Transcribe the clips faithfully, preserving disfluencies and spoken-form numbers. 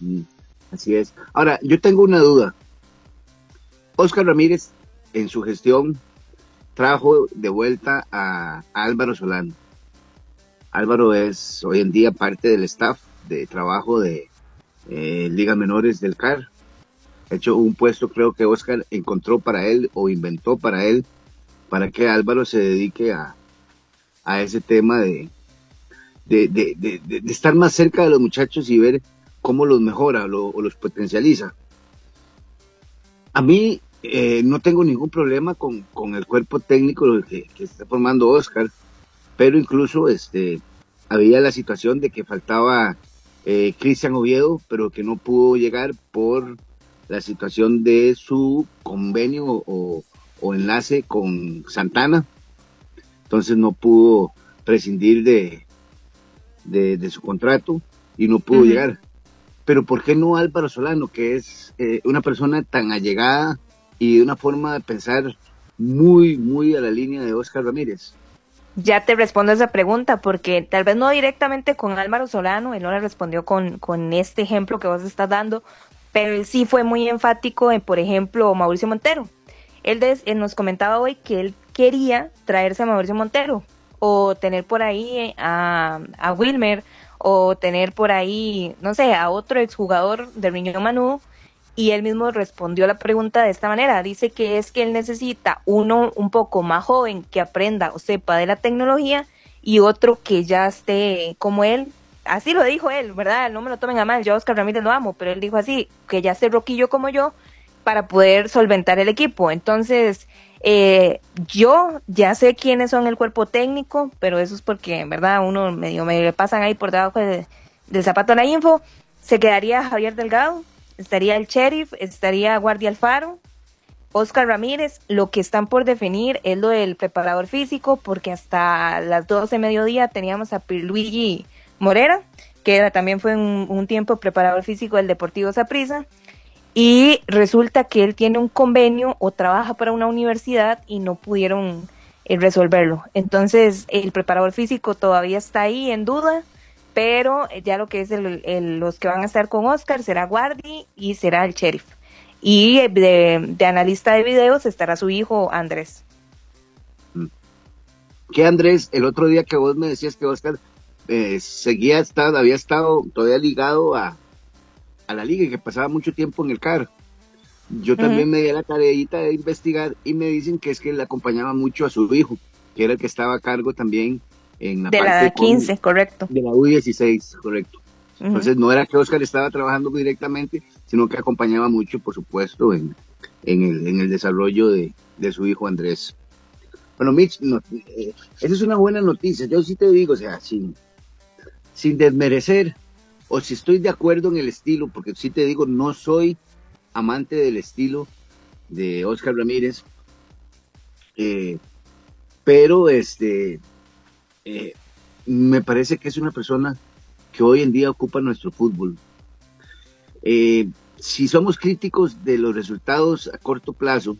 Mm, así es. Ahora, yo tengo una duda. Óscar Ramírez, en su gestión, trajo de vuelta a, a Álvaro Solano. Álvaro es hoy en día parte del staff de trabajo de eh, Ligas Menores del C A R. De hecho, un puesto creo que Óscar encontró para él o inventó para él, para que Álvaro se dedique a, a ese tema de, de, de, de, de, de estar más cerca de los muchachos y ver cómo los mejora lo, o los potencializa. A mí eh, no tengo ningún problema con, con el cuerpo técnico que, que está formando Óscar, pero incluso este, había la situación de que faltaba eh, Cristian Oviedo, pero que no pudo llegar por la situación de su convenio o, o enlace con Santana, entonces no pudo prescindir de, de, de su contrato y no pudo uh-huh. llegar. Pero ¿por qué no Álvaro Solano, que es eh, una persona tan allegada y de una forma de pensar muy, muy a la línea de Óscar Ramírez? Ya te respondo esa pregunta, porque tal vez no directamente con Álvaro Solano, él no le respondió con, con este ejemplo que vos estás dando, pero él sí fue muy enfático en, por ejemplo, Mauricio Montero. Él, des, él nos comentaba hoy que él quería traerse a Mauricio Montero, o tener por ahí a, a Wilmer, o tener por ahí, no sé, a otro exjugador del Riñón Manudo, y él mismo respondió la pregunta de esta manera. Dice que es que él necesita uno un poco más joven que aprenda o sepa de la tecnología y otro que ya esté como él. Así lo dijo él, ¿verdad? No me lo tomen a mal, yo a Óscar Ramírez lo amo, pero él dijo así, que ya esté roquillo como yo para poder solventar el equipo. Entonces, eh, yo ya sé quiénes son el cuerpo técnico, pero eso es porque, en verdad, uno medio me pasan ahí por debajo de, del zapato a la info. Se quedaría Javier Delgado, estaría el Sheriff, estaría Guardia Alfaro, Óscar Ramírez. Lo que están por definir es lo del preparador físico, porque hasta las doce de mediodía teníamos a Pierluigi Morera, que era, también fue un, un tiempo preparador físico del Deportivo Saprissa, y resulta que él tiene un convenio o trabaja para una universidad y no pudieron eh, resolverlo. Entonces el preparador físico todavía está ahí en duda, pero ya lo que es el, el, los que van a estar con Óscar será Guardi y será el Sheriff. Y de, de analista de videos estará su hijo Andrés. ¿Qué Andrés? El otro día que vos me decías que Óscar eh, seguía, estado, había estado todavía ligado a, a la liga y que pasaba mucho tiempo en el C A R. Yo también uh-huh. me di la tareita de investigar y me dicen que es que le acompañaba mucho a su hijo, que era el que estaba a cargo también en la de parte la quince, con, correcto. De la U dieciséis, correcto. Uh-huh. Entonces no era que Óscar estaba trabajando directamente, sino que acompañaba mucho, por supuesto, en, en, el, en el desarrollo de, de su hijo Andrés. Bueno, Mitch, no, eh, esa es una buena noticia. Yo sí te digo, o sea, sin, sin desmerecer, o si estoy de acuerdo en el estilo, porque sí te digo, no soy amante del estilo de Óscar Ramírez, eh, pero este eh, me parece que es una persona que hoy en día ocupa nuestro fútbol. Eh, si somos críticos de los resultados a corto plazo,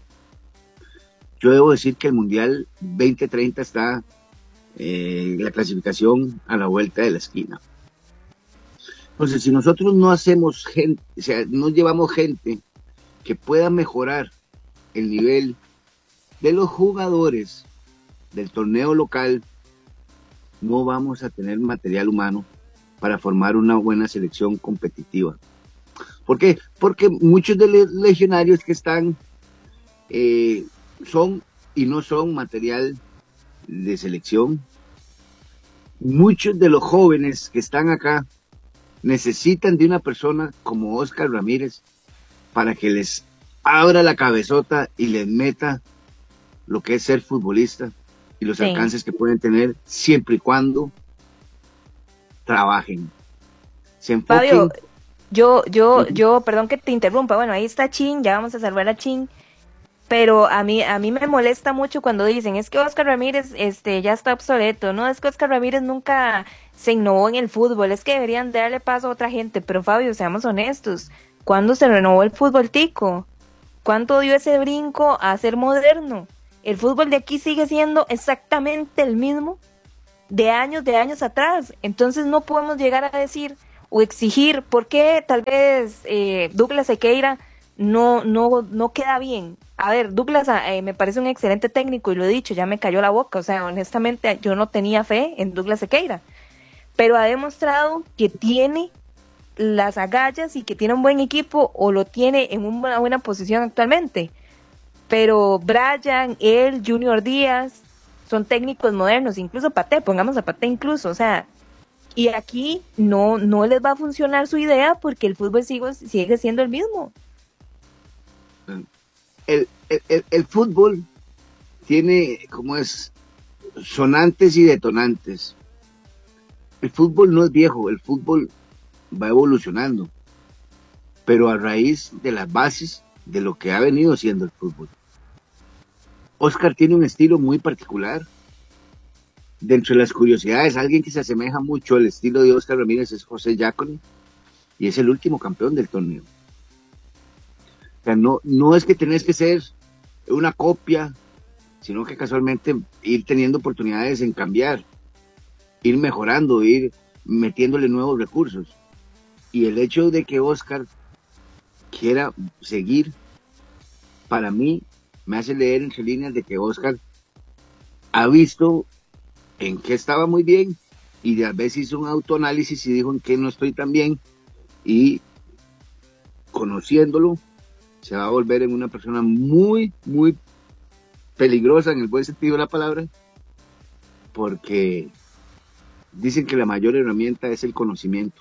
yo debo decir que el Mundial veinte treinta está eh, la clasificación a la vuelta de la esquina. Entonces, si nosotros no hacemos gente, o sea, no llevamos gente que pueda mejorar el nivel de los jugadores del torneo local, no vamos a tener material humano para formar una buena selección competitiva. ¿Por qué? Porque muchos de los legionarios que están eh, son y no son material de selección. Muchos de los jóvenes que están acá necesitan de una persona como Óscar Ramírez para que les abra la cabezota y les meta lo que es ser futbolista y los sí. alcances que pueden tener siempre y cuando trabajen. Se enfoquen. Fabio, yo, yo, yo, perdón que te interrumpa, bueno, ahí está Chin, ya vamos a salvar a Chin, pero a mí, a mí me molesta mucho cuando dicen, es que Óscar Ramírez este, ya está obsoleto, no, es que Óscar Ramírez nunca se innovó en el fútbol, es que deberían darle paso a otra gente, pero Fabio, seamos honestos, ¿cuándo se renovó el fútbol tico? ¿Cuánto dio ese brinco a ser moderno? El fútbol de aquí sigue siendo exactamente el mismo de años, de años atrás, entonces no podemos llegar a decir, o exigir, ¿por qué tal vez eh, Douglas Sequeira no, no, no queda bien? A ver, Douglas eh, me parece un excelente técnico y lo he dicho, ya me cayó la boca, o sea, honestamente yo no tenía fe en Douglas Sequeira, pero ha demostrado que tiene las agallas y que tiene un buen equipo o lo tiene en una buena posición actualmente. Pero Brian, él, Junior Díaz, son técnicos modernos, incluso Paté, pongamos a Paté incluso, o sea, y aquí no, no les va a funcionar su idea porque el fútbol sigue, sigue siendo el mismo. El, el, el, el fútbol tiene, como es, sonantes y detonantes. El fútbol no es viejo, el fútbol va evolucionando, pero a raíz de las bases de lo que ha venido siendo el fútbol. Oscar tiene un estilo muy particular. Dentro de las curiosidades, alguien que se asemeja mucho al estilo de Oscar Ramírez es José Giaconi, y es el último campeón del torneo. O sea, no, no es que tenés que ser una copia, sino que casualmente ir teniendo oportunidades en cambiar, ir mejorando, ir metiéndole nuevos recursos. Y el hecho de que Oscar quiera seguir, para mí, me hace leer entre líneas de que Oscar ha visto en qué estaba muy bien y de a veces hizo un autoanálisis y dijo en qué no estoy tan bien, y conociéndolo se va a volver en una persona muy, muy peligrosa en el buen sentido de la palabra, porque dicen que la mayor herramienta es el conocimiento.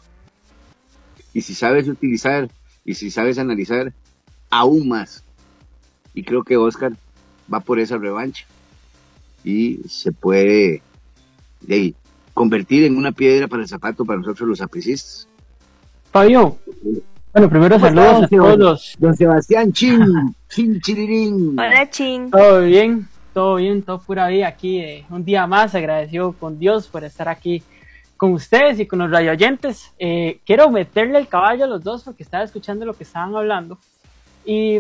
Y si sabes utilizar y si sabes analizar, aún más. Y creo que Oscar va por esa revancha y se puede de, convertir en una piedra para el zapato para nosotros los sapricistas. Fabio, bueno, primero saludos a todos los... Don Sebastián Chin, Chin Chirirín. Hola, Chin. Todo bien, todo bien, todo pura vida aquí. Eh, un día más, agradecido con Dios por estar aquí con ustedes y con los radioyentes. Eh, quiero meterle el caballo a los dos porque estaba escuchando lo que estaban hablando. Y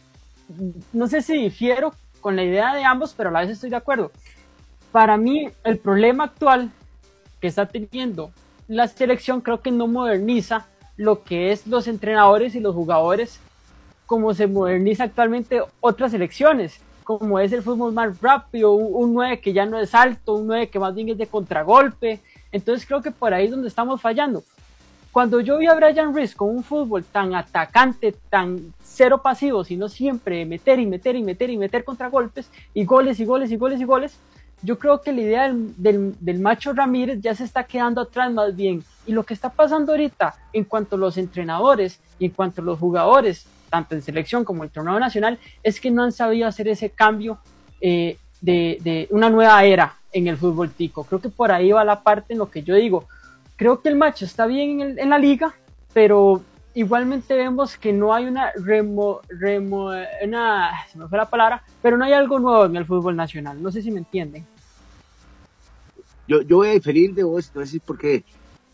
no sé si difiero con la idea de ambos, pero a la vez estoy de acuerdo. Para mí, el problema actual que está teniendo la selección creo que no moderniza lo que es los entrenadores y los jugadores como se moderniza actualmente otras selecciones, como es el fútbol más rápido, un, un nueve que ya no es alto, un nueve que más bien es de contragolpe. Entonces creo que por ahí es donde estamos fallando. Cuando yo vi a Brian Ruiz con un fútbol tan atacante, tan cero pasivo, sino siempre meter y meter y meter y meter contragolpes y goles y goles y goles y goles, yo creo que la idea del, del, del Macho Ramírez ya se está quedando atrás más bien. Y lo que está pasando ahorita en cuanto a los entrenadores y en cuanto a los jugadores, tanto en selección como en el torneo nacional, es que no han sabido hacer ese cambio eh, de, de una nueva era en el fútbol tico. Creo que por ahí va la parte en lo que yo digo. Creo que el Macho está bien en, el, en la liga, pero igualmente vemos que no hay una remo, remo, una, se me fue la palabra, pero no hay algo nuevo en el fútbol nacional. No sé si me entienden. Yo, yo voy a diferir de vos, te voy a decir porque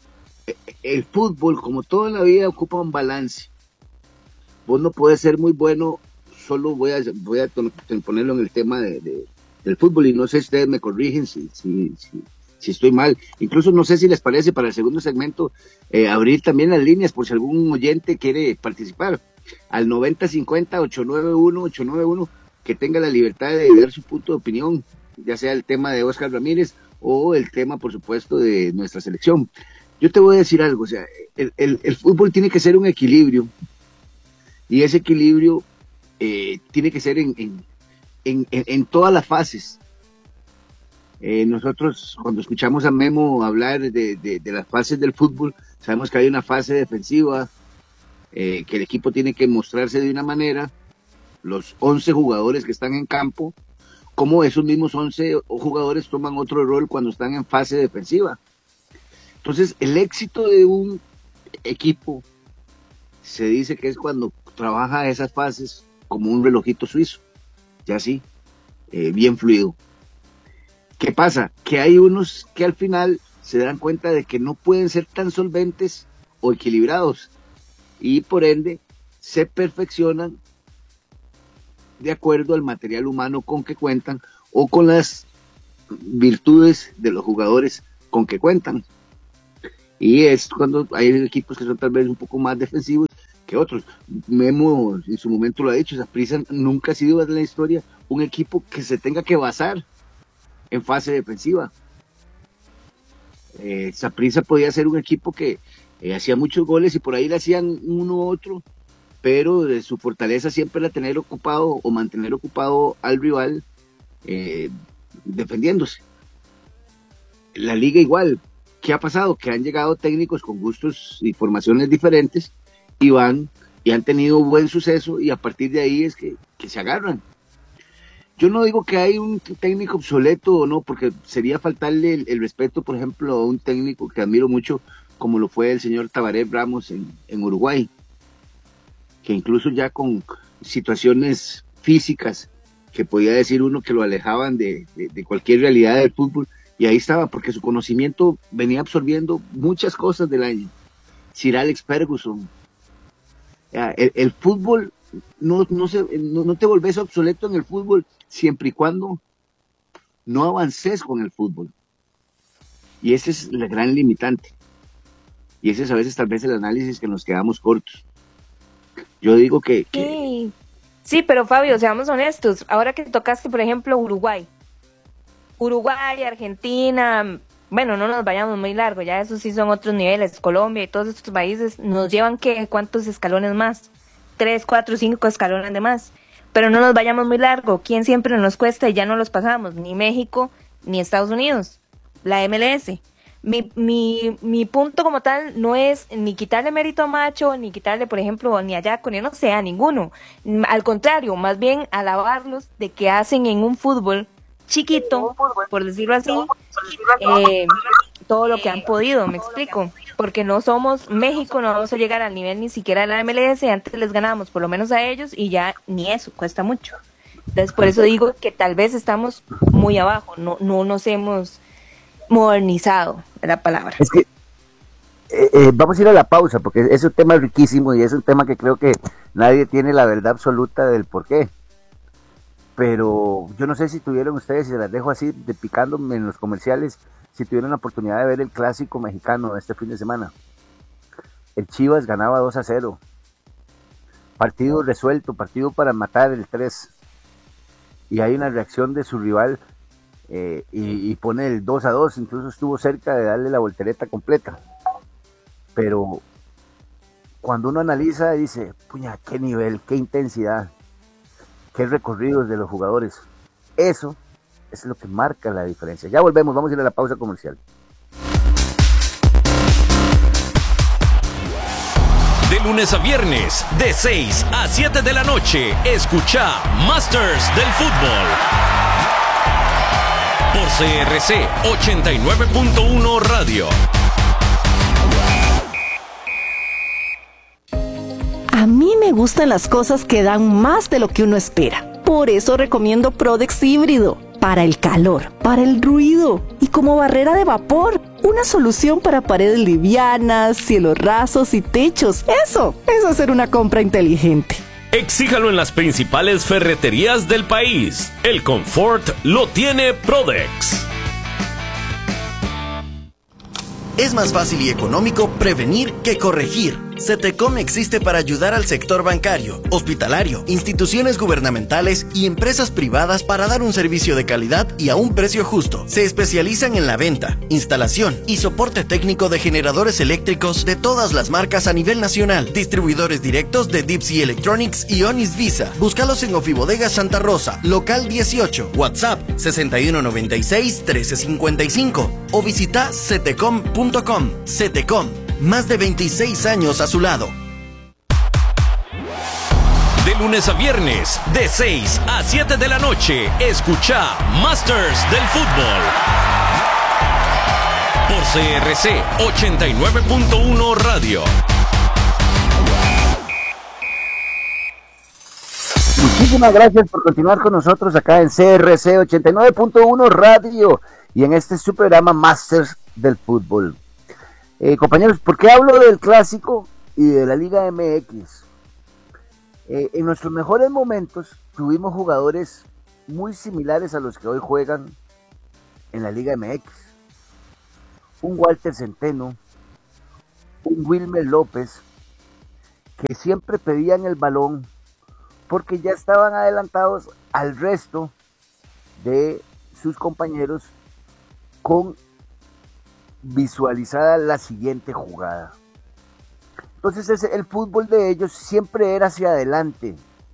el fútbol, como todo en la vida, ocupa un balance. Vos no puedes ser muy bueno, solo voy a, voy a ponerlo en el tema de, de, del fútbol, y no sé si ustedes me corrigen si, si, si, si estoy mal. Incluso no sé si les parece para el segundo segmento eh, abrir también las líneas por si algún oyente quiere participar. Al noventa cincuenta, ocho nueve uno, ocho nueve uno, que tenga la libertad de dar su punto de opinión, ya sea el tema de Oscar Ramírez o el tema, por supuesto, de nuestra selección. Yo te voy a decir algo, o sea, el, el, el fútbol tiene que ser un equilibrio, y ese equilibrio eh, tiene que ser en, en, en, en todas las fases. Eh, nosotros, cuando escuchamos a Memo hablar de, de, de las fases del fútbol, sabemos que hay una fase defensiva, eh, que el equipo tiene que mostrarse de una manera, los once jugadores que están en campo, como esos mismos once jugadores toman otro rol cuando están en fase defensiva. Entonces, el éxito de un equipo se dice que es cuando trabaja esas fases como un relojito suizo, ya así, eh, bien fluido. ¿Qué pasa? Que hay unos que al final se dan cuenta de que no pueden ser tan solventes o equilibrados, y por ende se perfeccionan de acuerdo al material humano con que cuentan o con las virtudes de los jugadores con que cuentan. Y es cuando hay equipos que son tal vez un poco más defensivos que otros. Memo en su momento lo ha dicho, Saprissa nunca ha sido en la historia un equipo que se tenga que basar en fase defensiva. Eh, Saprissa podía ser un equipo que eh, hacía muchos goles y por ahí le hacían uno u otro, pero de su fortaleza siempre era tener ocupado o mantener ocupado al rival eh, defendiéndose. La liga igual. ¿Qué ha pasado? Que han llegado técnicos con gustos y formaciones diferentes y van y han tenido buen suceso y a partir de ahí es que, que se agarran. Yo no digo que hay un técnico obsoleto o no, porque sería faltarle el, el respeto, por ejemplo, a un técnico que admiro mucho, como lo fue el señor Tabaré Ramos en, en Uruguay, que incluso ya con situaciones físicas que podía decir uno que lo alejaban de, de, de cualquier realidad del fútbol, y ahí estaba, porque su conocimiento venía absorbiendo muchas cosas del año. Sir Alex Ferguson. El, el fútbol, no, no, se, no, no te volvés obsoleto en el fútbol siempre y cuando no avances con el fútbol. Y ese es la gran limitante. Y ese es a veces tal vez el análisis que nos quedamos cortos. Yo digo que... que... Sí. sí, pero Fabio, seamos honestos. Ahora que tocaste, por ejemplo, Uruguay. Uruguay, Argentina, bueno, no nos vayamos muy largo, ya esos sí son otros niveles. Colombia y todos estos países nos llevan, ¿qué? ¿Cuántos escalones más? Tres, cuatro, cinco escalones de más. Pero no nos vayamos muy largo. ¿Quién siempre nos cuesta y ya no los pasamos? Ni México, ni Estados Unidos. La M L S. Mi, mi, mi punto como tal no es ni quitarle mérito a Macho, ni quitarle, por ejemplo, ni a Jaco, ni no sé, a ninguno. Al contrario, más bien alabarlos de que hacen en un fútbol chiquito, por decirlo así, eh, todo lo que han podido, me explico, porque no somos México, no vamos a llegar al nivel ni siquiera de la M L S, antes les ganábamos por lo menos a ellos y ya ni eso, cuesta mucho. Entonces por eso digo que tal vez estamos muy abajo, no, no nos hemos modernizado, es la palabra. Es que eh, eh, vamos a ir a la pausa, porque es un tema riquísimo y es un tema que creo que nadie tiene la verdad absoluta del por qué. Pero yo no sé si tuvieron ustedes, y se las dejo así de picándome en los comerciales, si tuvieron la oportunidad de ver el clásico mexicano este fin de semana. El Chivas ganaba dos a cero. Partido resuelto, partido para matar el tres. Y hay una reacción de su rival eh, y, y pone el dos a dos, incluso estuvo cerca de darle la voltereta completa. Pero cuando uno analiza dice, puña, qué nivel, qué intensidad, qué recorridos de los jugadores. Eso es lo que marca la diferencia. Ya volvemos, vamos a ir a la pausa comercial. De lunes a viernes, de seis a siete de la noche, escucha Masters del Fútbol. Por C R C ochenta y nueve punto uno Radio. A mí me gustan las cosas que dan más de lo que uno espera. Por eso recomiendo Prodex híbrido. Para el calor, para el ruido y como barrera de vapor. Una solución para paredes livianas, cielos rasos y techos. Eso es hacer una compra inteligente. Exíjalo en las principales ferreterías del país. El confort lo tiene Prodex. Es más fácil y económico prevenir que corregir. CETECOM existe para ayudar al sector bancario, hospitalario, instituciones gubernamentales y empresas privadas para dar un servicio de calidad y a un precio justo. Se especializan en la venta, instalación y soporte técnico de generadores eléctricos de todas las marcas a nivel nacional. Distribuidores directos de Deep Sea Electronics y Onis Visa. Búscalos en Ofibodega Santa Rosa, local dieciocho, WhatsApp sesenta y uno noventa y seis, trece cincuenta y cinco o visita cetecom punto com. CETECOM. Más de veintiséis años a su lado. De lunes a viernes, de seis a siete de la noche, escucha Masters del Fútbol. Por C R C ochenta y nueve punto uno Radio. Muchísimas gracias por continuar con nosotros acá en C R C ochenta y nueve punto uno Radio y en este su programa Masters del Fútbol. Eh, compañeros, ¿por qué hablo del clásico y de la Liga M X? Eh, en nuestros mejores momentos tuvimos jugadores muy similares a los que hoy juegan en la Liga M X. Un Walter Centeno, un Wilmer López que siempre pedían el balón porque ya estaban adelantados al resto de sus compañeros con visualizada la siguiente jugada. Entonces ese, el fútbol de ellos siempre era hacia adelante.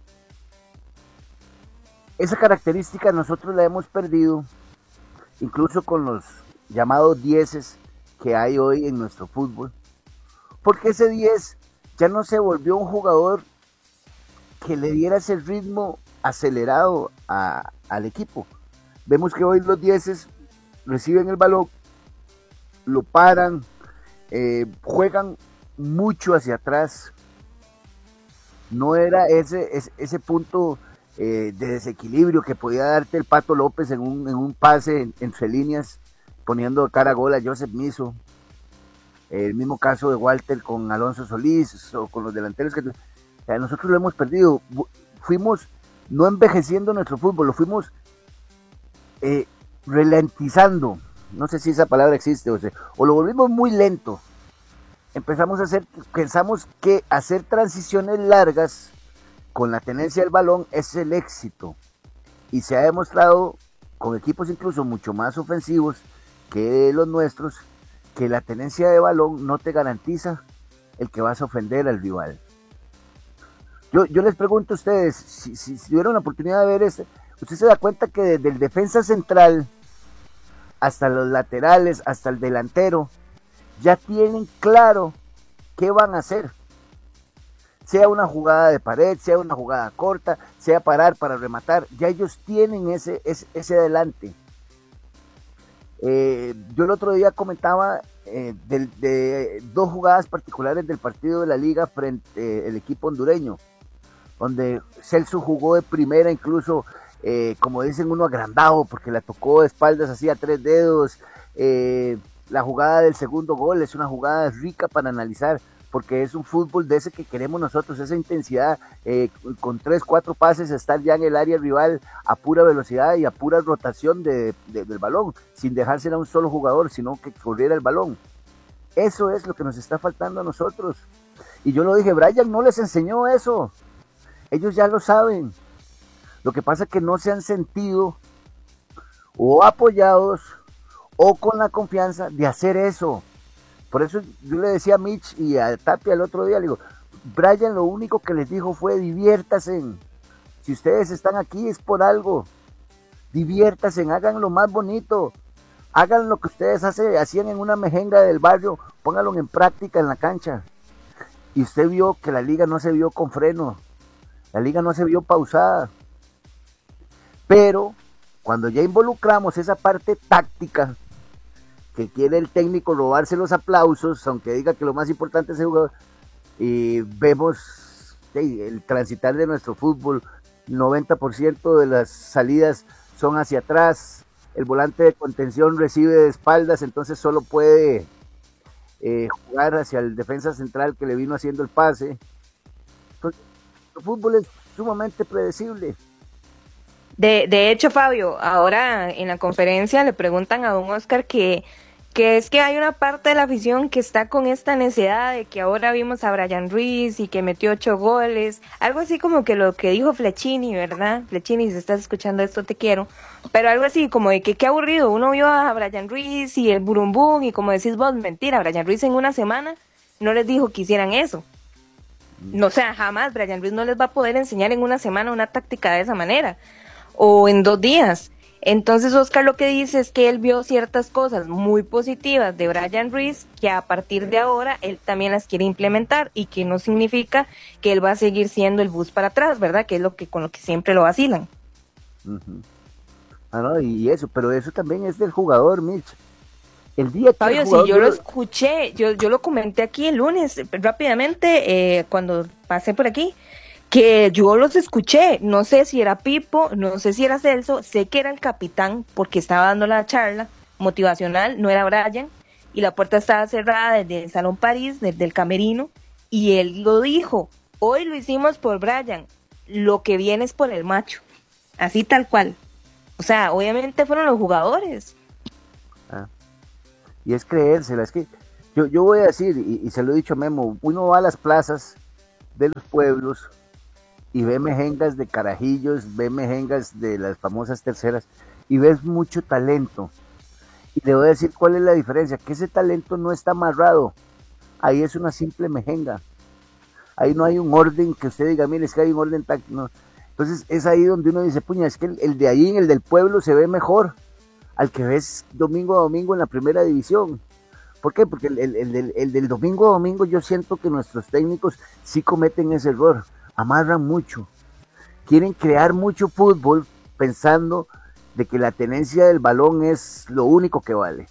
Esa característica nosotros la hemos perdido, incluso con los llamados dieces que hay hoy en nuestro fútbol, porque ese diez ya no se volvió un jugador que le diera ese ritmo acelerado a, al equipo. Vemos que hoy los dieces reciben el balón, lo paran, eh, juegan mucho hacia atrás. No era ese, ese, ese punto eh, de desequilibrio que podía darte el Pato López en un, en un pase en, entre líneas, poniendo cara a gol a Joseph Miso. El mismo caso de Walter con Alonso Solís o con los delanteros que o sea, nosotros lo hemos perdido. Fuimos no envejeciendo nuestro fútbol, lo fuimos eh, ralentizando. No sé si esa palabra existe, o sea, o lo volvimos muy lento. Empezamos a hacer, pensamos que hacer transiciones largas con la tenencia del balón es el éxito. Y se ha demostrado con equipos incluso mucho más ofensivos que los nuestros, que la tenencia de balón no te garantiza el que vas a ofender al rival. Yo, yo les pregunto a ustedes, si, si, si tuvieron la oportunidad de ver este, usted se da cuenta que desde el defensa central hasta los laterales, hasta el delantero, ya tienen claro qué van a hacer. Sea una jugada de pared, sea una jugada corta, sea parar para rematar, ya ellos tienen ese, ese, ese adelante. Eh, yo el otro día comentaba eh, de, de dos jugadas particulares del partido de la liga frente al eh, equipo hondureño, donde Celso jugó de primera, incluso eh, como dicen uno agrandado, porque la tocó de espaldas así a tres dedos. Eh, la jugada del segundo gol es una jugada rica para analizar, porque es un fútbol de ese que queremos nosotros, esa intensidad, eh, con tres, cuatro pases, estar ya en el área rival a pura velocidad y a pura rotación de, de, del balón, sin dejársela a un solo jugador, sino que corriera el balón. Eso es lo que nos está faltando a nosotros. Y yo lo dije, Brian no les enseñó eso. Ellos ya lo saben. Lo que pasa es que no se han sentido o apoyados o con la confianza de hacer eso. Por eso yo le decía a Mitch y a Tapia el otro día, le digo, Brian lo único que les dijo fue diviértanse. Si ustedes están aquí es por algo. Diviértanse, hagan lo más bonito. Hagan lo que ustedes hace, hacían en una mejenga del barrio, pónganlo en práctica en la cancha. Y usted vio que la liga no se vio con freno. La liga no se vio pausada. Pero cuando ya involucramos esa parte táctica, que quiere el técnico robarse los aplausos, aunque diga que lo más importante es el jugador, y vemos hey, el transitar de nuestro fútbol, noventa por ciento de las salidas son hacia atrás, el volante de contención recibe de espaldas, entonces solo puede eh, jugar hacia el defensa central que le vino haciendo el pase. Entonces, el fútbol es sumamente predecible. De, de hecho, Fabio, ahora en la conferencia le preguntan a don Oscar que, que es que hay una parte de la afición que está con esta necesidad de que ahora vimos a Brian Ruiz y que metió ocho goles, algo así como que lo que dijo Flecchini, ¿verdad? Flecchini, si estás escuchando esto, te quiero, pero algo así como de que qué aburrido, uno vio a Brian Ruiz y el burumbum y como decís vos, mentira, Brian Ruiz en una semana no les dijo que hicieran eso. No, o sea, jamás Brian Ruiz no les va a poder enseñar en una semana una táctica de esa manera. O en dos días. Entonces Oscar lo que dice es que él vio ciertas cosas muy positivas de Brian Ruiz que a partir de ahora él también las quiere implementar y que no significa que él va a seguir siendo el bus para atrás, ¿verdad? Que es lo que con lo que siempre lo vacilan. Uh-huh. Ah, no, y eso, pero eso también es del jugador, Mitch. El día que Fabio, el jugador... si yo lo escuché, yo, yo lo comenté aquí el lunes, rápidamente, eh, cuando pasé por aquí, que yo los escuché, no sé si era Pipo, no sé si era Celso, sé que era el capitán porque estaba dando la charla motivacional, no era Brian, y la puerta estaba cerrada desde el Salón París, desde el camerino, y él lo dijo, hoy lo hicimos por Brian, lo que viene es por el macho, así tal cual. O sea, obviamente fueron los jugadores. Ah, y es creérsela, es que Yo, yo voy a decir, y, y se lo he dicho a Memo, uno va a las plazas de los pueblos y ve mejengas de carajillos, ve mejengas de las famosas terceras y ves mucho talento. Y le voy a decir cuál es la diferencia, que ese talento no está amarrado, ahí es una simple mejenga. Ahí no hay un orden que usted diga, mire, es que hay un orden táctico. No. Entonces es ahí donde uno dice, puña, es que el, el de ahí, el del pueblo, se ve mejor al que ves domingo a domingo en la primera división. ¿Por qué? Porque el, el, el, del, el del domingo a domingo yo siento que nuestros técnicos sí cometen ese error, amarran mucho, quieren crear mucho fútbol pensando de que la tenencia del balón es lo único que vale.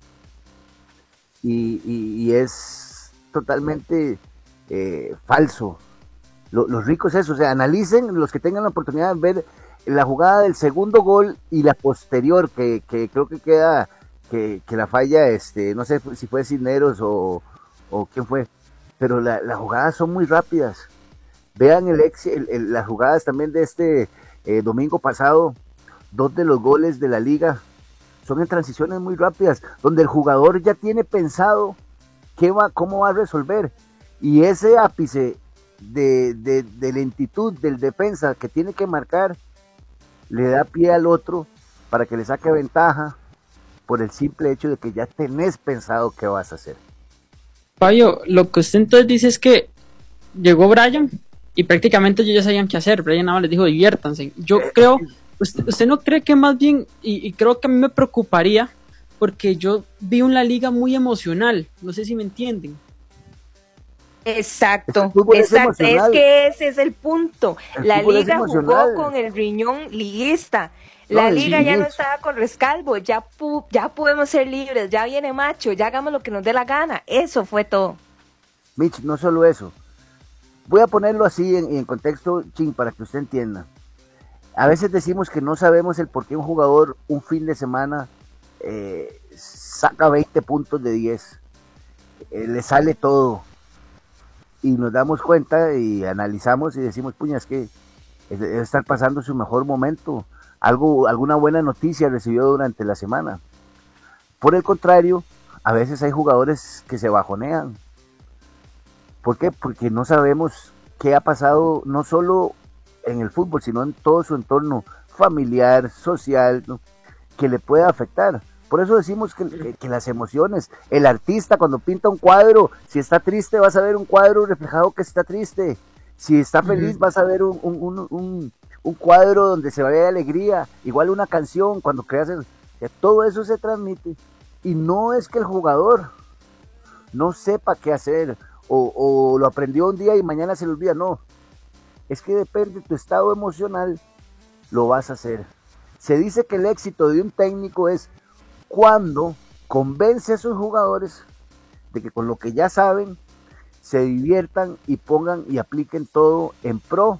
Y, y, y es totalmente eh, falso. Lo, los ricos es eso, o sea, analicen los que tengan la oportunidad de ver la jugada del segundo gol y la posterior, que, que creo que queda... Que, que la falla, este, no sé si fue Cisneros o, o quién fue, pero la, las jugadas son muy rápidas. Vean el ex, el, el, las jugadas también de este eh, domingo pasado, dos de los goles de la liga son en transiciones muy rápidas, donde el jugador ya tiene pensado qué va, cómo va a resolver, y ese ápice de, de, de lentitud del defensa que tiene que marcar, le da pie al otro para que le saque ventaja, por el simple hecho de que ya tenés pensado qué vas a hacer. Fabio, lo que usted entonces dice es que llegó Brian y prácticamente ellos ya sabían qué hacer. Brian nada más les dijo diviértanse. Yo eh, creo, usted, usted no cree que más bien, y, y creo que a mí me preocuparía, porque yo vi una liga muy emocional, no sé si me entienden. Exacto, es, exacto. Es, es que ese es el punto. El la liga jugó con el riñón liguista. La no, liga ya no estaba con rescalvo, ya, pu- ya podemos ser libres, ya viene macho, ya hagamos lo que nos dé la gana. Eso fue todo. Mitch, no solo eso. Voy a ponerlo así en, en contexto, Chin, para que usted entienda. A veces decimos que no sabemos el por qué un jugador un fin de semana eh, saca veinte puntos de diez. Eh, le sale todo. Y nos damos cuenta y analizamos y decimos, puña, es que debe estar pasando su mejor momento. Algo, alguna buena noticia recibió durante la semana. Por el contrario, a veces hay jugadores que se bajonean. ¿Por qué? Porque no sabemos qué ha pasado no solo en el fútbol, sino en todo su entorno familiar, social, ¿no?, que le pueda afectar. Por eso decimos que, que, que las emociones, el artista cuando pinta un cuadro, si está triste vas a ver un cuadro reflejado que está triste. Si está feliz, uh-huh, vas a ver un, un, un, un, un cuadro donde se vea alegría. Igual una canción, cuando creas el, que todo eso se transmite. Y no es que el jugador no sepa qué hacer, o, o lo aprendió un día y mañana se le olvida. No, es que depende de tu estado emocional, lo vas a hacer. Se dice que el éxito de un técnico es cuando convence a sus jugadores de que con lo que ya saben se diviertan y pongan y apliquen todo en pro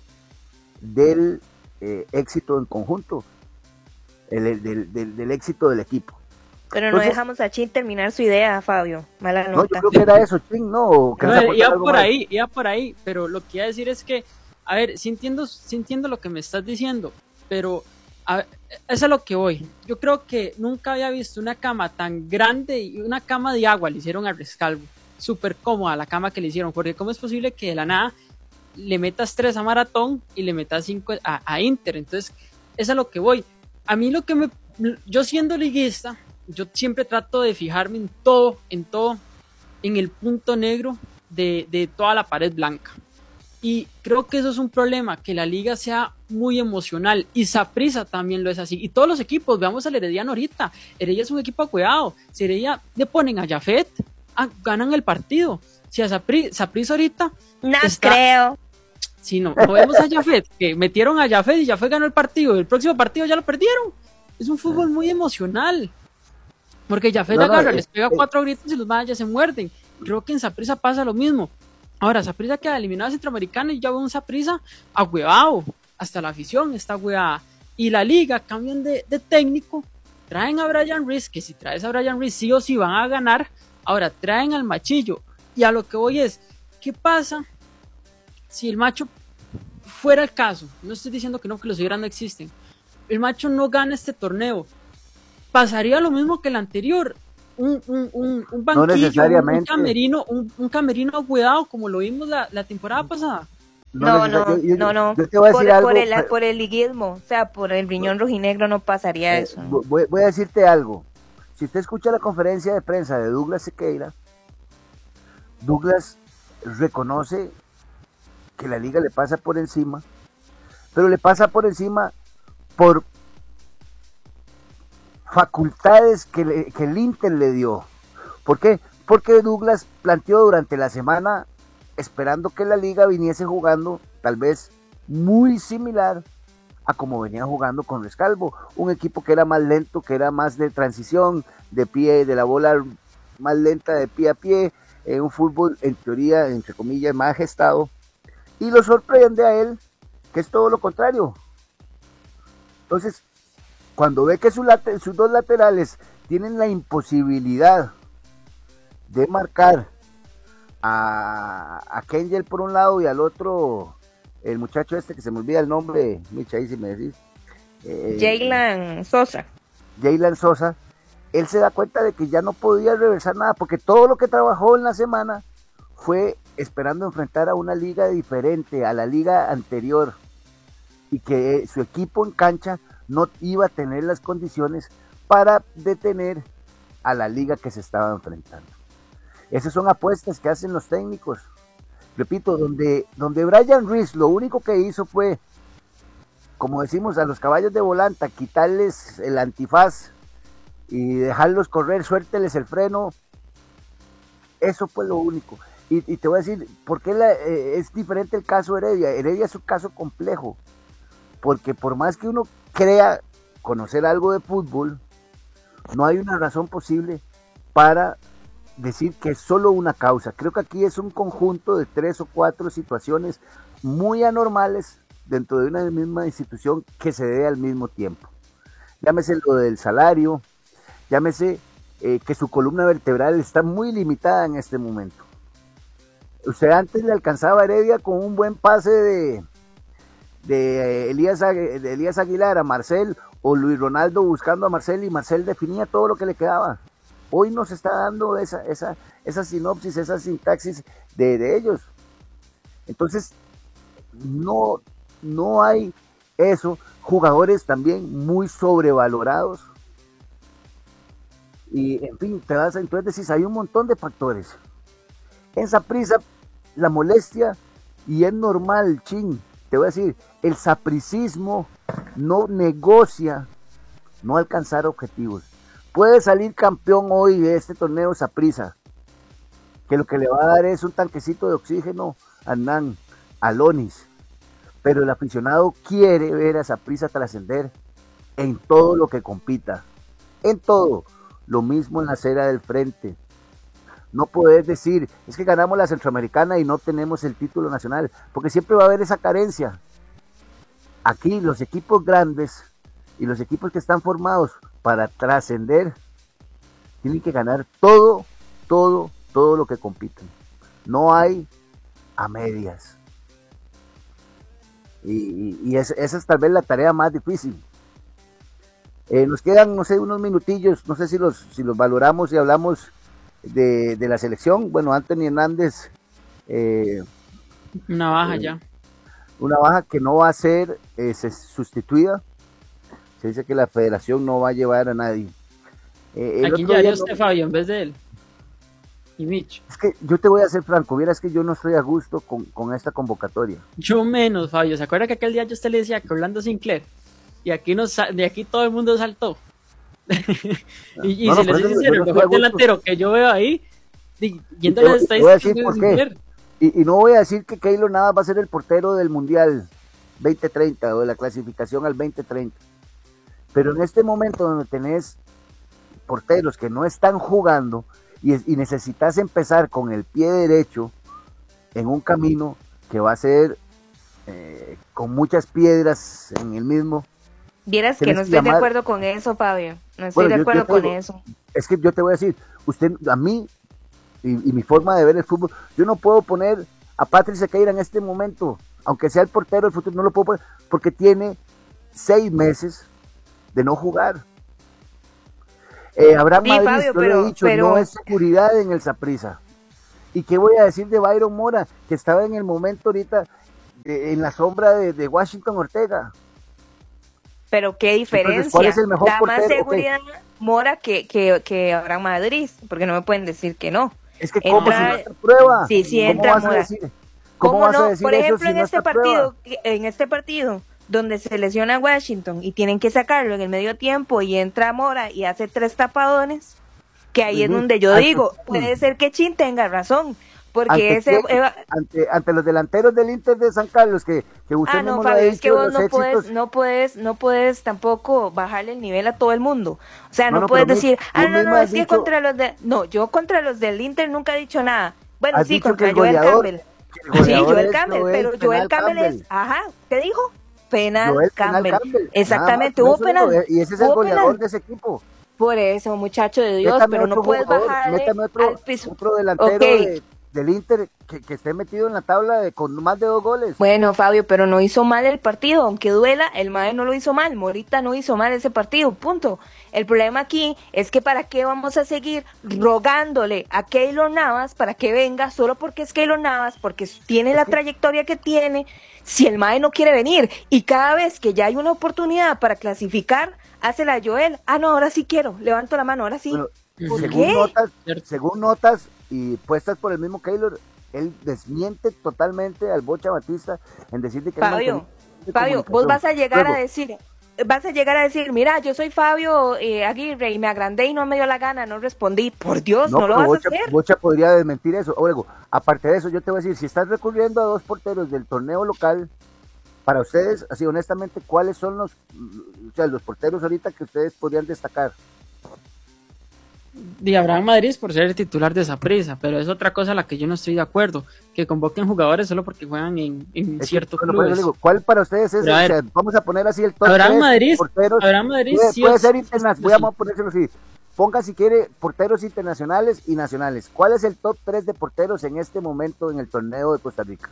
del eh, éxito en conjunto, el, el, del, del, del éxito del equipo. Pero no Entonces, dejamos a Chin terminar su idea, Fabio. Mala nota. No, yo creo que era eso, Chin, no. Que no iba por más. ahí, iba por ahí, pero lo que iba a decir es que, a ver, sí entiendo, sí entiendo lo que me estás diciendo, pero a ver, eso es a lo que voy. Yo creo que nunca había visto una cama tan grande y una cama de agua le hicieron a Rescalvo. Súper cómoda la cama que le hicieron, porque ¿cómo es posible que de la nada le metas tres a Maratón y le metas cinco a, a Inter? Entonces, eso es a lo que voy. A mí lo que me... Yo siendo liguista, yo siempre trato de fijarme en todo, en todo, en el punto negro de, de toda la pared blanca. Y creo que eso es un problema, que la liga sea muy emocional, y Saprissa también lo es así, y todos los equipos. Veamos al Herediano ahorita. Heredia es un equipo acuedado. Si Heredia le ponen a Jafet, ah, ganan el partido. Si a Saprissa ahorita no está... creo. Si no, no vemos a Jafet, que metieron a Jafet y Jafet ganó el partido, el próximo partido ya lo perdieron. Es un fútbol muy emocional, porque Jafet no, agarra, no, les pega eh, cuatro gritos y los más ya se muerden. Creo que en Saprissa pasa lo mismo. Ahora, Saprissa queda eliminado a Centroamericana y ya veo un Saprissa ahuevado, hasta la afición está ahuevada. Y la liga cambian de, de técnico, traen a Brian Reese, que si traes a Brian Reese sí o sí van a ganar. Ahora traen al Machillo, y a lo que voy es, ¿qué pasa si el Macho fuera el caso? No estoy diciendo que no, que los Ibras no existen. El Macho no gana este torneo, pasaría lo mismo que el anterior. un, un, un, un banquillo, no necesariamente. un camerino, un, un camerino cuidado como lo vimos la, la temporada pasada. No, no, no, yo, yo, no, no. Yo te voy a decir por, algo, por, el, pero, por el liguismo, o sea, por el riñón rojinegro no pasaría eh, eso. ¿no? Voy, voy a decirte algo. Si usted escucha la conferencia de prensa de Douglas Sequeira, Douglas reconoce que la liga le pasa por encima, pero le pasa por encima por facultades que, le, que el Inter le dio. ¿Por qué? Porque Douglas planteó durante la semana, esperando que la liga viniese jugando tal vez muy similar a como venía jugando con Rescalvo, un equipo que era más lento, que era más de transición, de pie, de la bola más lenta de pie a pie, eh, un fútbol en teoría, entre comillas, más gestado, y lo sorprende a él que es todo lo contrario. Entonces, cuando ve que su late, sus dos laterales tienen la imposibilidad de marcar a, a Kengel por un lado y al otro el muchacho este que se me olvida el nombre, Micha, ahí si me decís. Eh, Jaylan Sosa. Jaylan Sosa, él se da cuenta de que ya no podía reversar nada, porque todo lo que trabajó en la semana fue esperando enfrentar a una liga diferente, a la liga anterior, y que su equipo en cancha no iba a tener las condiciones para detener a la liga que se estaba enfrentando. Esas son apuestas que hacen los técnicos. Repito, donde, donde Brian Ruiz lo único que hizo fue, como decimos a los caballos de volanta, quitarles el antifaz y dejarlos correr, suélteles el freno. Eso fue lo único. Y, y te voy a decir, ¿por qué la, eh, es diferente el caso de Heredia? Heredia es un caso complejo, porque por más que uno crea conocer algo de fútbol, no hay una razón posible para decir que es solo una causa. Creo que aquí es un conjunto de tres o cuatro situaciones muy anormales dentro de una misma institución que se dé al mismo tiempo. Llámese lo del salario, llámese eh, que su columna vertebral está muy limitada en este momento. Usted antes le alcanzaba a Heredia con un buen pase de, de, Elías, de Elías Aguilar a Marcel, o Luis Ronaldo buscando a Marcel, y Marcel definía todo lo que le quedaba. Hoy nos está dando esa, esa, esa sinopsis, esa sintaxis de, de ellos. Entonces, no, no hay eso. Jugadores también muy sobrevalorados. Y, en fin, te vas a, entonces decís, hay un montón de factores. En Saprissa, la molestia, y es normal, chin, te voy a decir, el sapricismo no negocia no alcanzar objetivos. Puede salir campeón hoy de este torneo Saprissa, que lo que le va a dar es un tanquecito de oxígeno a Hernán, a Lonis, pero el aficionado quiere ver a Saprissa trascender en todo lo que compita, en todo, lo mismo en la acera del frente. No podés decir, es que ganamos la Centroamericana y no tenemos el título nacional, porque siempre va a haber esa carencia. Aquí los equipos grandes y los equipos que están formados para trascender tienen que ganar todo, todo, todo lo que compiten. No hay a medias. Y, y, y es, esa es tal vez la tarea más difícil. Eh, nos quedan, no sé, unos minutillos, no sé si los, si los valoramos y hablamos de, de la selección. Bueno, Anthony Hernández. Eh, una baja eh, ya. Una baja que no va a ser eh, sustituida. Se dice que la federación no va a llevar a nadie. Eh, ¿A quién llevaría no... usted, Fabio, en vez de él? Y Mitch. Es que yo te voy a ser franco, vieras que yo no estoy a gusto con, con esta convocatoria. Yo menos, Fabio. ¿Se acuerda que aquel día yo usted le decía que Orlando Sinclair? Y aquí nos, de aquí todo el mundo saltó. y y no, si no, les soy sincero, el mejor delantero que yo veo ahí, yendo a las estadísticas de Sinclair. Y, y no voy a decir que Keylor Navas va a ser el portero del Mundial veinte treinta o de la clasificación al veinte treinta. Pero en este momento donde tenés porteros que no están jugando y, y necesitas empezar con el pie derecho en un camino que va a ser eh, con muchas piedras en el mismo. Vieras que no estoy llamar... de acuerdo con eso, Fabio. No estoy bueno, de acuerdo yo, yo con digo, eso. Es que yo te voy a decir, usted, a mí y, y mi forma de ver el fútbol, yo no puedo poner a Patrick Sequeira en este momento, aunque sea el portero del futuro, no lo puedo poner porque tiene seis meses de no jugar. Eh, Abraham Sí, Madrid, Fabio, yo pero- le he dicho, pero- no es seguridad en el Saprissa. ¿Y qué voy a decir de Byron Mora, que estaba en el momento ahorita de- en la sombra de, de Washington Ortega? Pero qué diferencia. ¿cuál es el mejor Da más portero? seguridad Mora que, que, que Abraham Madrid, porque no me pueden decir que no. Es que cómo Entra- si no está en prueba. Sí, sí, ¿Cómo entra vas a Mora. decir? ¿Cómo, ¿Cómo vas a no? decir Por eso ejemplo, si en no este está en prueba? partido, en este partido donde se lesiona Washington y tienen que sacarlo en el medio tiempo y entra Mora y hace tres tapadones, que ahí es Ujú. donde yo Ante- digo, puede ser que Chin tenga razón, porque ¿Ante, ese quién? Eva- ante, ante los delanteros del Inter de San Carlos, que, que usted Ah, no, mismo lo ha Fabio, dicho, es que vos los no éxitos. puedes, no puedes, no puedes tampoco bajarle el nivel a todo el mundo. O sea, No, no, no, puedes pero Mitch, decir, ah, vos no, mismo no, has es que dicho- contra los de, no, yo contra los del Inter nunca he dicho nada. Bueno, Has sí, dicho contra que el Joel goleador- Campbell. que el Sí, goleador Joel es Campbell, Joel pero Penal Joel Campbell, Campbell. es, ajá, ¿qué dijo? Penal, Joel Penal Campbell. Campbell. Exactamente, Nada más, hubo por eso digo, penal. eh, y ese es el hubo goleador penal. de ese equipo. Por eso, muchacho de Dios, Métame pero no otro puedes jugador, bajarle métame otro, al piso. otro delantero Ok. de- del Inter que, que esté metido en la tabla de, con más de dos goles. Bueno, Fabio, pero no hizo mal el partido, aunque duela, el Mae no lo hizo mal, Morita no hizo mal ese partido, punto. El problema aquí es que para qué vamos a seguir rogándole a Keylor Navas para que venga solo porque es Keylor Navas, porque tiene la trayectoria que tiene, si el Mae no quiere venir y cada vez que ya hay una oportunidad para clasificar, hace la Joel, ah no, ahora sí quiero, levanto la mano, ahora sí. Bueno, ¿Por según qué? notas, Cierto. según notas y puestas por el mismo Keylor, él desmiente totalmente al Bocha Batista en decir de que hay Fabio, mantenimiento de Fabio, vos comunicación. vas a llegar Luego, a decir, vas a llegar a decir, mira, yo soy Fabio eh, Aguirre y me agrandé y no me dio la gana, no respondí. Por Dios, no, lo pero vas Bocha, a hacer. Bocha podría desmentir eso. Luego, aparte de eso, yo te voy a decir, si estás recurriendo a dos porteros del torneo local, para ustedes, así honestamente, ¿cuáles son los, o sea, los porteros ahorita que ustedes podrían destacar? De Abraham Madrid por ser el titular de Saprissa, pero es otra cosa a la que yo no estoy de acuerdo, que convoquen jugadores solo porque juegan en, en Es que, ciertos bueno, por eso clubes. digo, ¿cuál para ustedes es? Pero a O ver, sea, vamos a poner así el top Abraham tres Madrid, porteros. Abraham Madrid puede, sí puede o ser sí, internacional, sí, voy a sí. ponérselo así. Ponga si quiere porteros internacionales y nacionales. ¿Cuál es el top tres de porteros en este momento en el torneo de Costa Rica?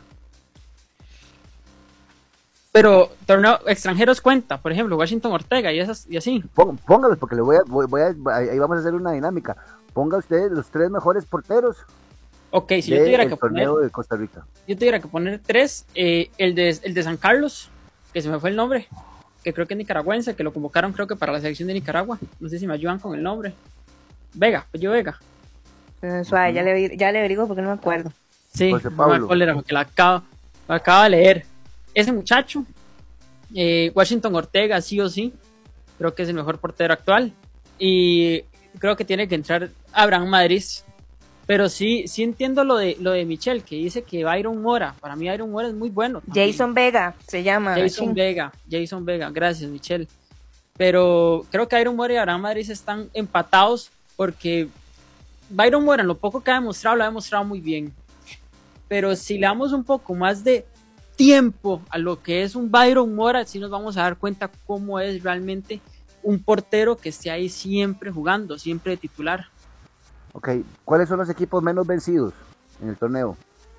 Pero torneo extranjeros cuenta, por ejemplo, Washington Ortega y esas y así. Pón- Póngalos porque le voy a, voy, voy a, ahí vamos a hacer una dinámica. Ponga usted los tres mejores porteros Ok, si yo tuviera del que poner, torneo de Costa Rica. yo tuviera que poner tres, eh, el de el de San Carlos, que se me fue el nombre, que creo que es nicaragüense, que lo convocaron creo que para la selección de Nicaragua. No sé si me ayudan con el nombre. Vega, yo Vega. Eh, suave, ya le, ya le digo porque no me acuerdo. Sí, José no me Pablo. acuerdo cuál era, porque la acabo, la acabo de leer. Ese muchacho, eh, Washington Ortega, sí o sí, creo que es el mejor portero actual. Y creo que tiene que entrar Abraham Madrid. Pero sí, sí entiendo lo de lo de Michelle, que dice que Byron Mora, para mí Byron Mora es muy bueno. también. Jason Vega se llama. Jason chin. Vega, Jason Vega, gracias Michelle. Pero creo que Byron Mora y Abraham Madrid están empatados porque Byron Mora en lo poco que ha demostrado, lo ha demostrado muy bien. Pero si le damos un poco más de tiempo a lo que es un Byron Mora, sí nos vamos a dar cuenta cómo es realmente un portero que esté ahí siempre jugando, siempre de titular. Ok, ¿cuáles son los equipos menos vencidos en el torneo?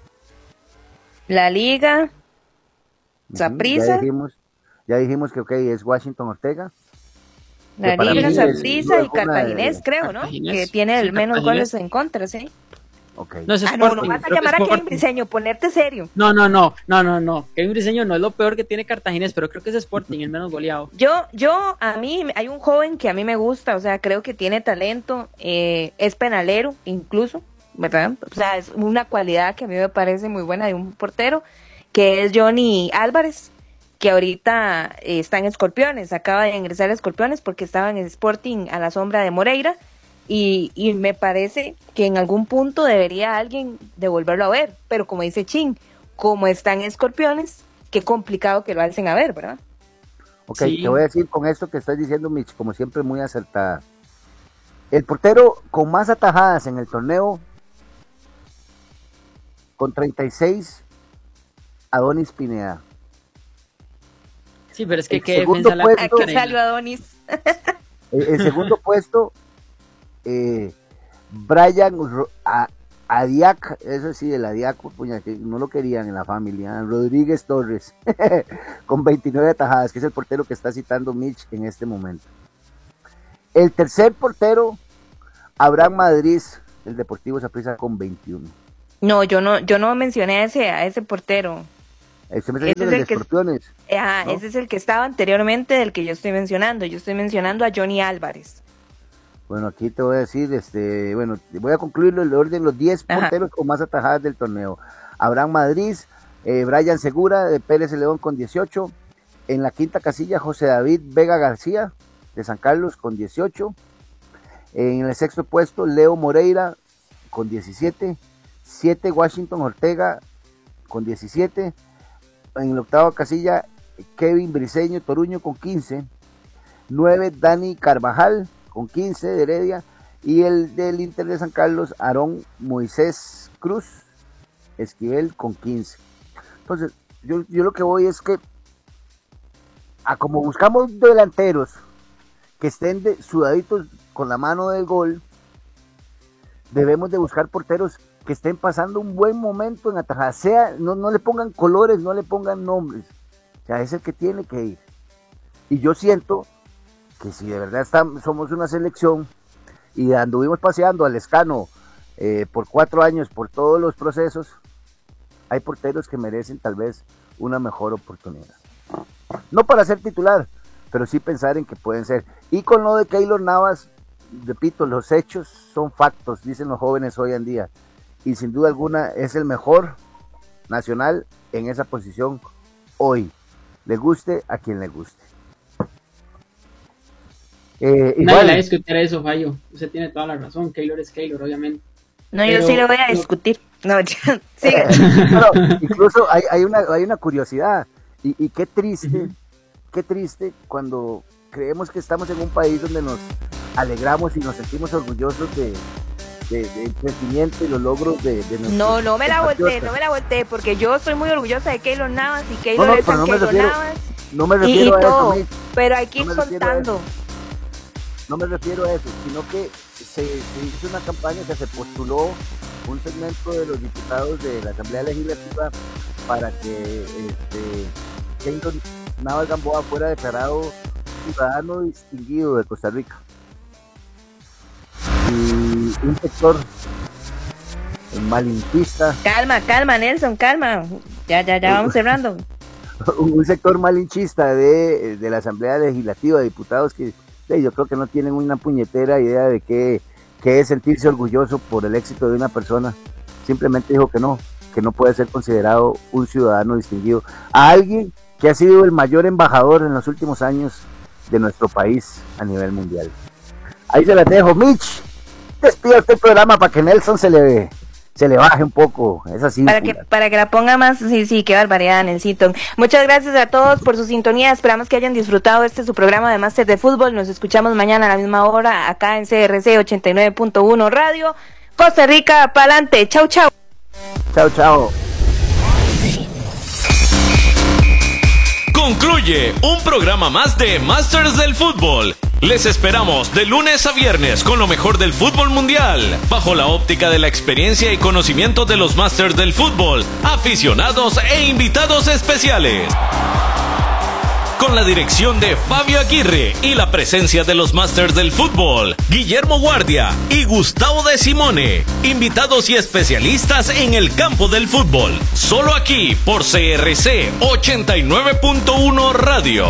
La Liga, Ujú, Saprissa. Ya dijimos, ya dijimos que ok, es Washington Ortega. La que para Liga, mí es Saprissa sin y duda alguna Cartaginés, de- creo, ¿no? Cartaginés, Que tiene el sí, menos Cartaginés. goles en contra, ¿sí? Ok. No es Ah, no, no Sporting, vas a creo que llamar a es Kevin Sporting. Briseño, ponerte serio. No, no, no, no, no, no. Kevin Briseño no es lo peor que tiene Cartaginés, pero creo que es Sporting, el menos goleado. Yo, yo, a mí, hay un joven que a mí me gusta, o sea, creo que tiene talento, eh, es penalero incluso, ¿verdad? O sea, es una cualidad que a mí me parece muy buena de un portero, que es Johnny Álvarez, que ahorita eh, está en Escorpiones, acaba de ingresar a Escorpiones porque estaba en el Sporting a la sombra de Moreira, y, y me parece que en algún punto debería alguien devolverlo a ver, pero como dice Chin, como está en Escorpiones, qué complicado que lo alcen a ver, ¿verdad? Ok, Sí. te voy a decir con esto que estás diciendo, Mitch, como siempre muy acertada. El portero con más atajadas en el torneo, con treinta y seis, Adonis Pineda. Sí, pero es que El qué segundo defensa la puesto- Aquí salió Adonis. El, el segundo puesto, eh, Brian Ro- A- Adiac, eso sí, el Adiaco, puña, que no lo querían en la familia, Rodríguez Torres, con veintinueve atajadas, que es el portero que está citando Mitch en este momento. El tercer portero, Abraham Madrid, el Deportivo Saprissa con veintiuno. No, yo no, yo no mencioné a ese, a ese portero. Ese, me ese es el de Escorpiones. Que, ajá, ¿no? Ese es el que estaba anteriormente del que yo estoy mencionando. Yo estoy mencionando a Johnny Álvarez. Bueno, aquí te voy a decir, este, bueno, voy a concluir el orden, los diez porteros con más atajadas del torneo. Abraham Madrid, eh, Brian Segura de Pérez León con dieciocho. En la quinta casilla, José David Vega García de San Carlos con dieciocho. En el sexto puesto, Leo Moreira con diecisiete. siete, Washington Ortega con diecisiete. En la octava casilla, Kevin Briceño Toruño con quince. nueve, Dani Carvajal con quince de Heredia. Y el del Inter de San Carlos, Aarón Moisés Cruz Esquivel con quince. Entonces, yo, yo lo que voy es que, a como buscamos delanteros que estén de, sudaditos con la mano del gol, debemos de buscar porteros que estén pasando un buen momento en atajada, sea, no, no le pongan colores, no le pongan nombres, o sea, es el que tiene que ir. Y yo siento que si de verdad estamos, somos una selección y anduvimos paseando al Escano eh, por cuatro años por todos los procesos, hay porteros que merecen tal vez una mejor oportunidad. No para ser titular, pero sí pensar en que pueden ser. Y con lo de Keylor Navas, repito, los hechos son factos, dicen los jóvenes hoy en día. Y sin duda alguna es el mejor nacional en esa posición hoy. Le guste a quien le guste. Eh, igual, Nadie le va a discutir eso, Fallo. Usted tiene toda la razón. Keylor es Keylor, obviamente. No, Pero, yo sí lo voy a discutir. No, ya, sigue. Pero incluso hay, hay, una, hay una curiosidad. Y, y qué triste, uh-huh. qué triste cuando creemos que estamos en un país donde nos alegramos y nos sentimos orgullosos de... del de crecimiento y los logros de, de no, no me la volteé, no me la volteé, porque yo estoy muy orgullosa de Keylor Navas y Keylor no, no, es no Keylor refiero, Navas no me refiero y, y a todo, eso, pero hay que ir no soltando. No me refiero a eso, sino que se, se hizo una campaña que se postuló un segmento de los diputados de la Asamblea Legislativa para que este, Keylor Navas Gamboa fuera declarado ciudadano distinguido de Costa Rica. Y un sector malinchista. Calma, calma, Nelson, calma. Ya, ya, ya vamos cerrando. Un sector malinchista de, de la Asamblea Legislativa de Diputados que de, yo creo que no tienen una puñetera idea de qué, qué es sentirse orgulloso por el éxito de una persona. Simplemente dijo que no, que no puede ser considerado un ciudadano distinguido. A alguien que ha sido el mayor embajador en los últimos años de nuestro país a nivel mundial. Ahí se las dejo, Mitch. Despida este programa para que Nelson se le se le baje un poco esa para que para que la ponga más, sí, sí, qué barbaridad, Nelsito. Muchas gracias a todos por su sintonía, esperamos que hayan disfrutado este su programa de Máster de Fútbol. Nos escuchamos mañana a la misma hora acá en C R C ochenta y nueve punto uno Radio Costa Rica, pa'lante. Chau, chau. Chau, chau. Concluye un programa más de Masters del Fútbol. Les esperamos de lunes a viernes con lo mejor del fútbol mundial, bajo la óptica de la experiencia y conocimiento de los Masters del Fútbol, aficionados e invitados especiales. Con la dirección de Fabio Aguirre y la presencia de los Masters del Fútbol, Guillermo Guardia y Gustavo de Simone, invitados y especialistas en el campo del fútbol, solo aquí por C R C ochenta y nueve punto uno Radio.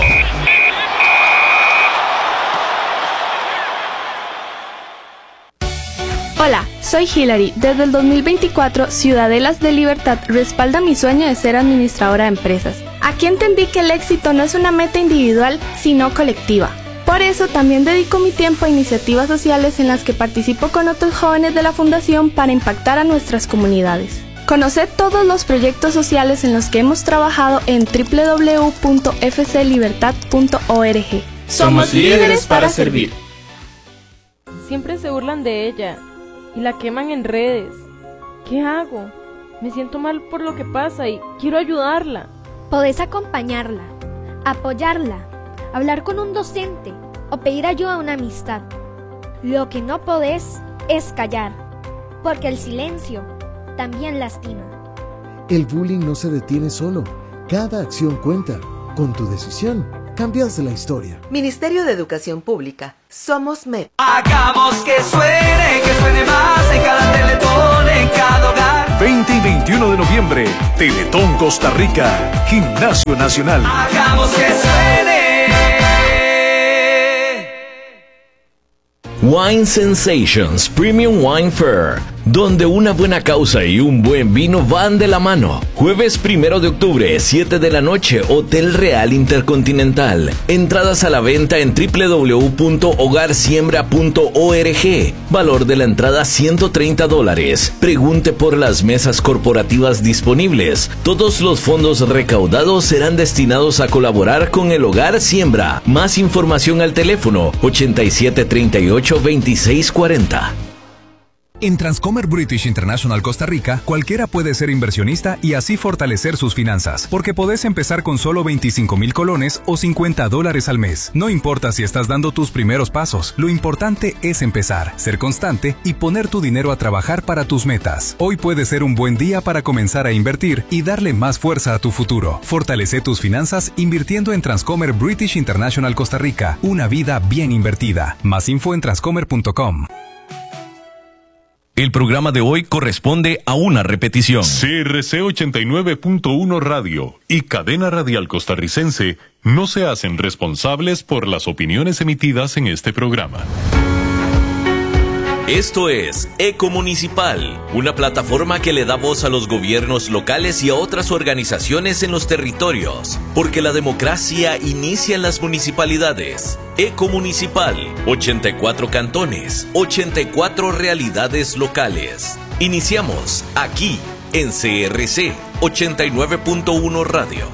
Hola, soy Hilary. Desde el dos mil veinticuatro, Ciudadelas de Libertad respalda mi sueño de ser administradora de empresas. Aquí entendí que el éxito no es una meta individual, sino colectiva. Por eso también dedico mi tiempo a iniciativas sociales en las que participo con otros jóvenes de la Fundación para impactar a nuestras comunidades. Conoced todos los proyectos sociales en los que hemos trabajado en doble u doble u doble u punto f c libertad punto org. Somos líderes para servir. Siempre se burlan de ella y la queman en redes. ¿Qué hago? Me siento mal por lo que pasa y quiero ayudarla. Podés acompañarla, apoyarla, hablar con un docente o pedir ayuda a una amistad. Lo que no podés es callar, porque el silencio también lastima. El bullying no se detiene solo. Cada acción cuenta. Con tu decisión, cambias la historia. Ministerio de Educación Pública, Somos M E P. Hagamos que suene, que suene más en cada Teletón, en cada hogar. veinte y veintiuno de noviembre, Teletón Costa Rica, Gimnasio Nacional. Hagamos que suene. Wine Sensations Premium Wine Fair, donde una buena causa y un buen vino van de la mano. Jueves primero de octubre, siete de la noche, Hotel Real Intercontinental. Entradas a la venta en doble u doble u doble u punto hogar siembra punto org. Valor de la entrada ciento treinta dólares. Pregunte por las mesas corporativas disponibles. Todos los fondos recaudados serán destinados a colaborar con el Hogar Siembra. Más información al teléfono ochenta y siete treinta y ocho veintiséis cuarenta. En Transcomer British International Costa Rica, cualquiera puede ser inversionista y así fortalecer sus finanzas, porque podés empezar con solo veinticinco mil colones o cincuenta dólares al mes. No importa si estás dando tus primeros pasos, lo importante es empezar, ser constante y poner tu dinero a trabajar para tus metas. Hoy puede ser un buen día para comenzar a invertir y darle más fuerza a tu futuro. Fortalece tus finanzas invirtiendo en Transcomer British International Costa Rica, una vida bien invertida. Más info en transcomer punto com. El programa de hoy corresponde a una repetición. C R C ochenta y nueve punto uno Radio y Cadena Radial Costarricense no se hacen responsables por las opiniones emitidas en este programa. Esto es Ecomunicipal, una plataforma que le da voz a los gobiernos locales y a otras organizaciones en los territorios, porque la democracia inicia en las municipalidades. Ecomunicipal, ochenta y cuatro cantones, ochenta y cuatro realidades locales. Iniciamos aquí en C R C ochenta y nueve punto uno Radio.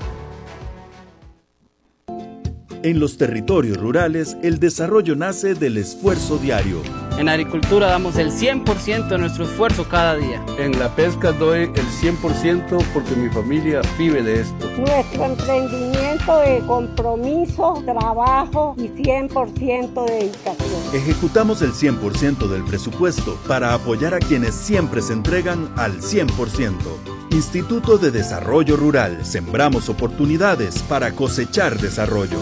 En los territorios rurales, el desarrollo nace del esfuerzo diario. En agricultura damos el cien por ciento de nuestro esfuerzo cada día. En la pesca doy el cien por ciento porque mi familia vive de esto. Nuestro emprendimiento es compromiso, trabajo y cien por ciento de dedicación. Ejecutamos el cien por ciento del presupuesto para apoyar a quienes siempre se entregan al cien por ciento. Instituto de Desarrollo Rural. Sembramos oportunidades para cosechar desarrollo.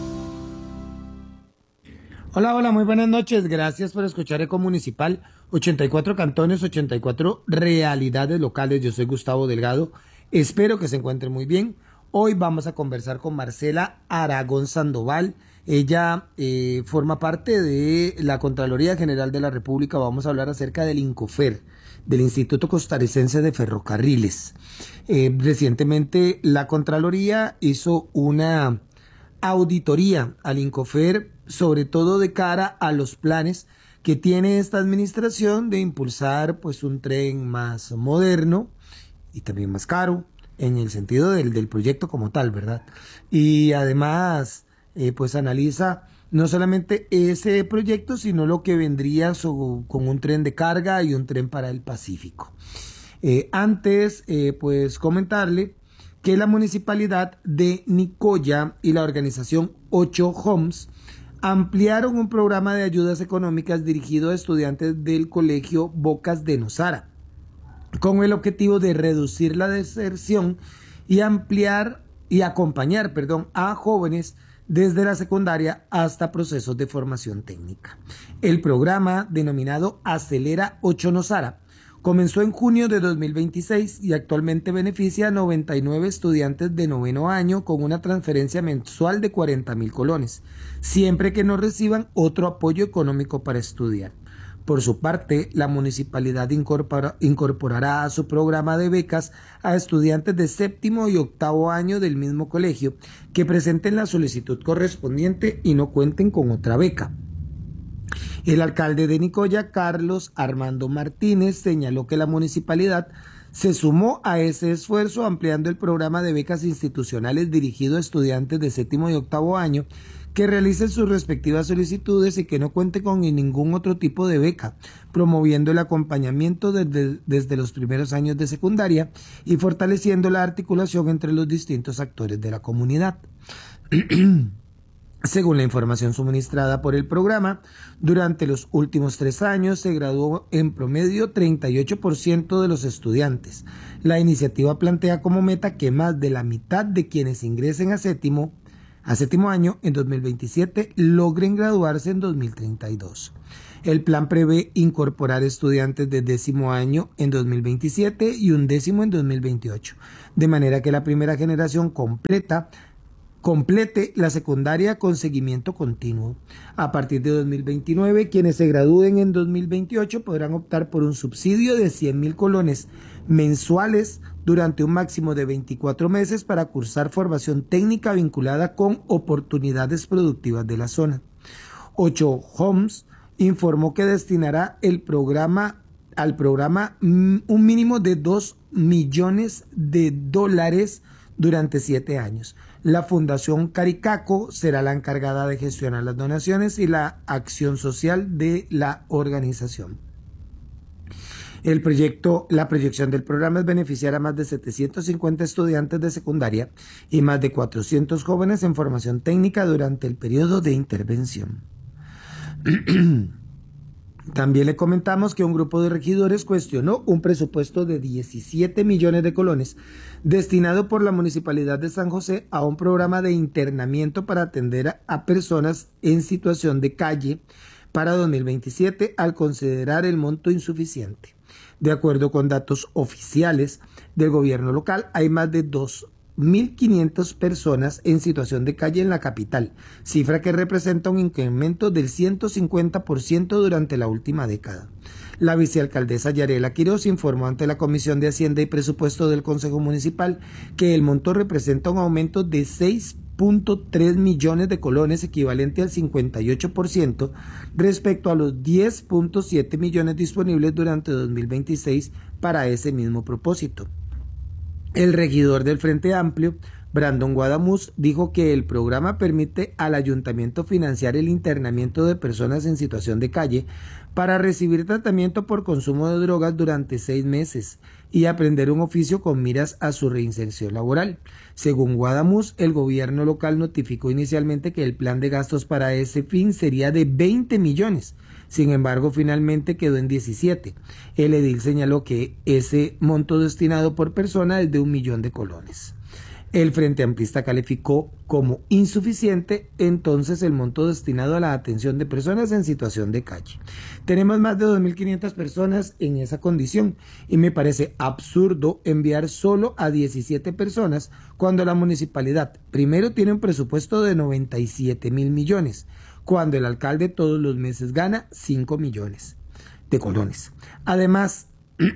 Hola, hola, muy buenas noches. Gracias por escuchar Ecomunicipal. ochenta y cuatro cantones, ochenta y cuatro realidades locales. Yo soy Gustavo Delgado. Espero que se encuentren muy bien. Hoy vamos a conversar con Marcela Aragón Sandoval. Ella eh, forma parte de la Contraloría General de la República. Vamos a hablar acerca del INCOFER, del Instituto Costarricense de Ferrocarriles. Eh, recientemente la Contraloría hizo una auditoría al INCOFER, sobre todo de cara a los planes que tiene esta administración de impulsar pues un tren más moderno y también más caro en el sentido del, del proyecto como tal, ¿verdad? Y además eh, pues analiza no solamente ese proyecto, sino lo que vendría so, con un tren de carga y un tren para el Pacífico. Eh, antes, eh, pues comentarle que la municipalidad de Nicoya y la organización ocho Homes ampliaron un programa de ayudas económicas dirigido a estudiantes del colegio Bocas de Nosara, con el objetivo de reducir la deserción y ampliar y acompañar, perdón, a jóvenes desde la secundaria hasta procesos de formación técnica. El programa, denominado Acelera ocho Nosara, comenzó en junio de dos mil veintiséis y actualmente beneficia a noventa y nueve estudiantes de noveno año con una transferencia mensual de cuarenta mil colones, siempre que no reciban otro apoyo económico para estudiar. Por su parte, la municipalidad incorpora, incorporará a su programa de becas a estudiantes de séptimo y octavo año del mismo colegio que presenten la solicitud correspondiente y no cuenten con otra beca. El alcalde de Nicoya, Carlos Armando Martínez, señaló que la municipalidad se sumó a ese esfuerzo ampliando el programa de becas institucionales dirigido a estudiantes de séptimo y octavo año que realicen sus respectivas solicitudes y que no cuenten con ningún otro tipo de beca, promoviendo el acompañamiento desde, desde los primeros años de secundaria y fortaleciendo la articulación entre los distintos actores de la comunidad. Según la información suministrada por el programa, durante los últimos tres años se graduó en promedio treinta y ocho por ciento de los estudiantes. La iniciativa plantea como meta que más de la mitad de quienes ingresen a séptimo a séptimo año en dos mil veintisiete logren graduarse en dos mil treinta y dos. El plan prevé incorporar estudiantes de décimo año en dos mil veintisiete y un décimo en dos mil veintiocho, de manera que la primera generación completa complete la secundaria con seguimiento continuo. A partir de dos mil veintinueve, quienes se gradúen en dos mil veintiocho podrán optar por un subsidio de cien mil colones mensuales durante un máximo de veinticuatro meses para cursar formación técnica vinculada con oportunidades productivas de la zona. Ocho Homes informó que destinará el programa al programa un mínimo de dos millones de dólares durante siete años. La Fundación Caricaco será la encargada de gestionar las donaciones y la acción social de la organización. El proyecto, la proyección del programa es beneficiar a más de setecientos cincuenta estudiantes de secundaria y más de cuatrocientos jóvenes en formación técnica durante el periodo de intervención. También le comentamos que un grupo de regidores cuestionó un presupuesto de diecisiete millones de colones destinado por la Municipalidad de San José a un programa de internamiento para atender a, a personas en situación de calle para dos mil veintisiete al considerar el monto insuficiente. De acuerdo con datos oficiales del gobierno local, hay más de dos mil quinientas personas en situación de calle en la capital, cifra que representa un incremento del ciento cincuenta por ciento durante la última década. La vicealcaldesa Yarela Quiroz informó ante la Comisión de Hacienda y Presupuesto del Consejo Municipal que el monto representa un aumento de seis punto tres millones de colones, equivalente al cincuenta y ocho por ciento, respecto a los diez punto siete millones disponibles durante dos mil veintiséis para ese mismo propósito. El regidor del Frente Amplio, Brandon Guadamuz, dijo que el programa permite al ayuntamiento financiar el internamiento de personas en situación de calle para recibir tratamiento por consumo de drogas durante seis meses y aprender un oficio con miras a su reinserción laboral. Según Guadamuz, el gobierno local notificó inicialmente que el plan de gastos para ese fin sería de veinte millones. Sin embargo, finalmente quedó en diecisiete. El edil señaló que ese monto destinado por persona es de un millón de colones. El Frente Amplista calificó como insuficiente entonces el monto destinado a la atención de personas en situación de calle. Tenemos más de dos mil quinientas personas en esa condición y me parece absurdo enviar solo a diecisiete personas cuando la municipalidad primero tiene un presupuesto de noventa y siete mil millones, cuando el alcalde todos los meses gana cinco millones de colones. Además,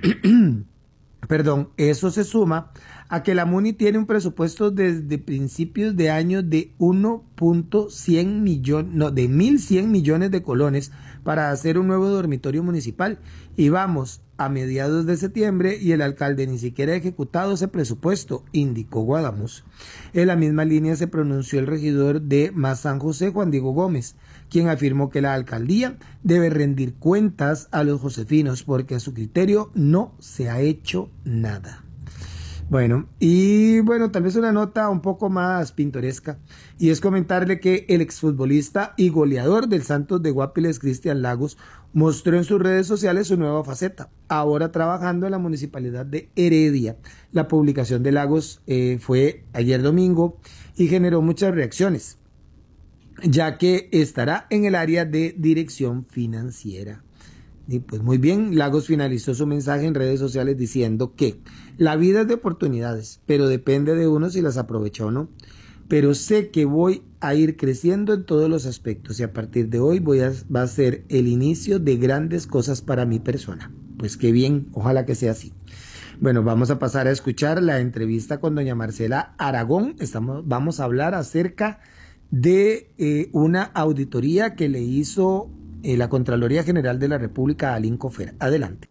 perdón, eso se suma a que la MUNI tiene un presupuesto desde principios de año de uno punto cien millones, no, de mil cien millones de colones para hacer un nuevo dormitorio municipal. Y vamos a mediados de septiembre y el alcalde ni siquiera ha ejecutado ese presupuesto, indicó Guadamuz. En la misma línea se pronunció el regidor de Más San José, Juan Diego Gómez, quien afirmó que la alcaldía debe rendir cuentas a los josefinos porque a su criterio no se ha hecho nada. Bueno, y bueno, tal vez una nota un poco más pintoresca, y es comentarle que el exfutbolista y goleador del Santos de Guapiles, Cristian Lagos, mostró en sus redes sociales su nueva faceta, ahora trabajando en la municipalidad de Heredia. La publicación de Lagos eh, fue ayer domingo y generó muchas reacciones, ya que estará en el área de dirección financiera. Y pues muy bien, Lagos finalizó su mensaje en redes sociales diciendo que la vida es de oportunidades, pero depende de uno si las aprovecha o no. Pero sé que voy a ir creciendo en todos los aspectos y a partir de hoy voy a, va a ser el inicio de grandes cosas para mi persona. Pues qué bien, ojalá que sea así. Bueno, vamos a pasar a escuchar la entrevista con doña Marcela Aragón. Estamos, vamos a hablar acerca de eh, una auditoría que le hizo eh, la Contraloría General de la República a Lincofer. Adelante.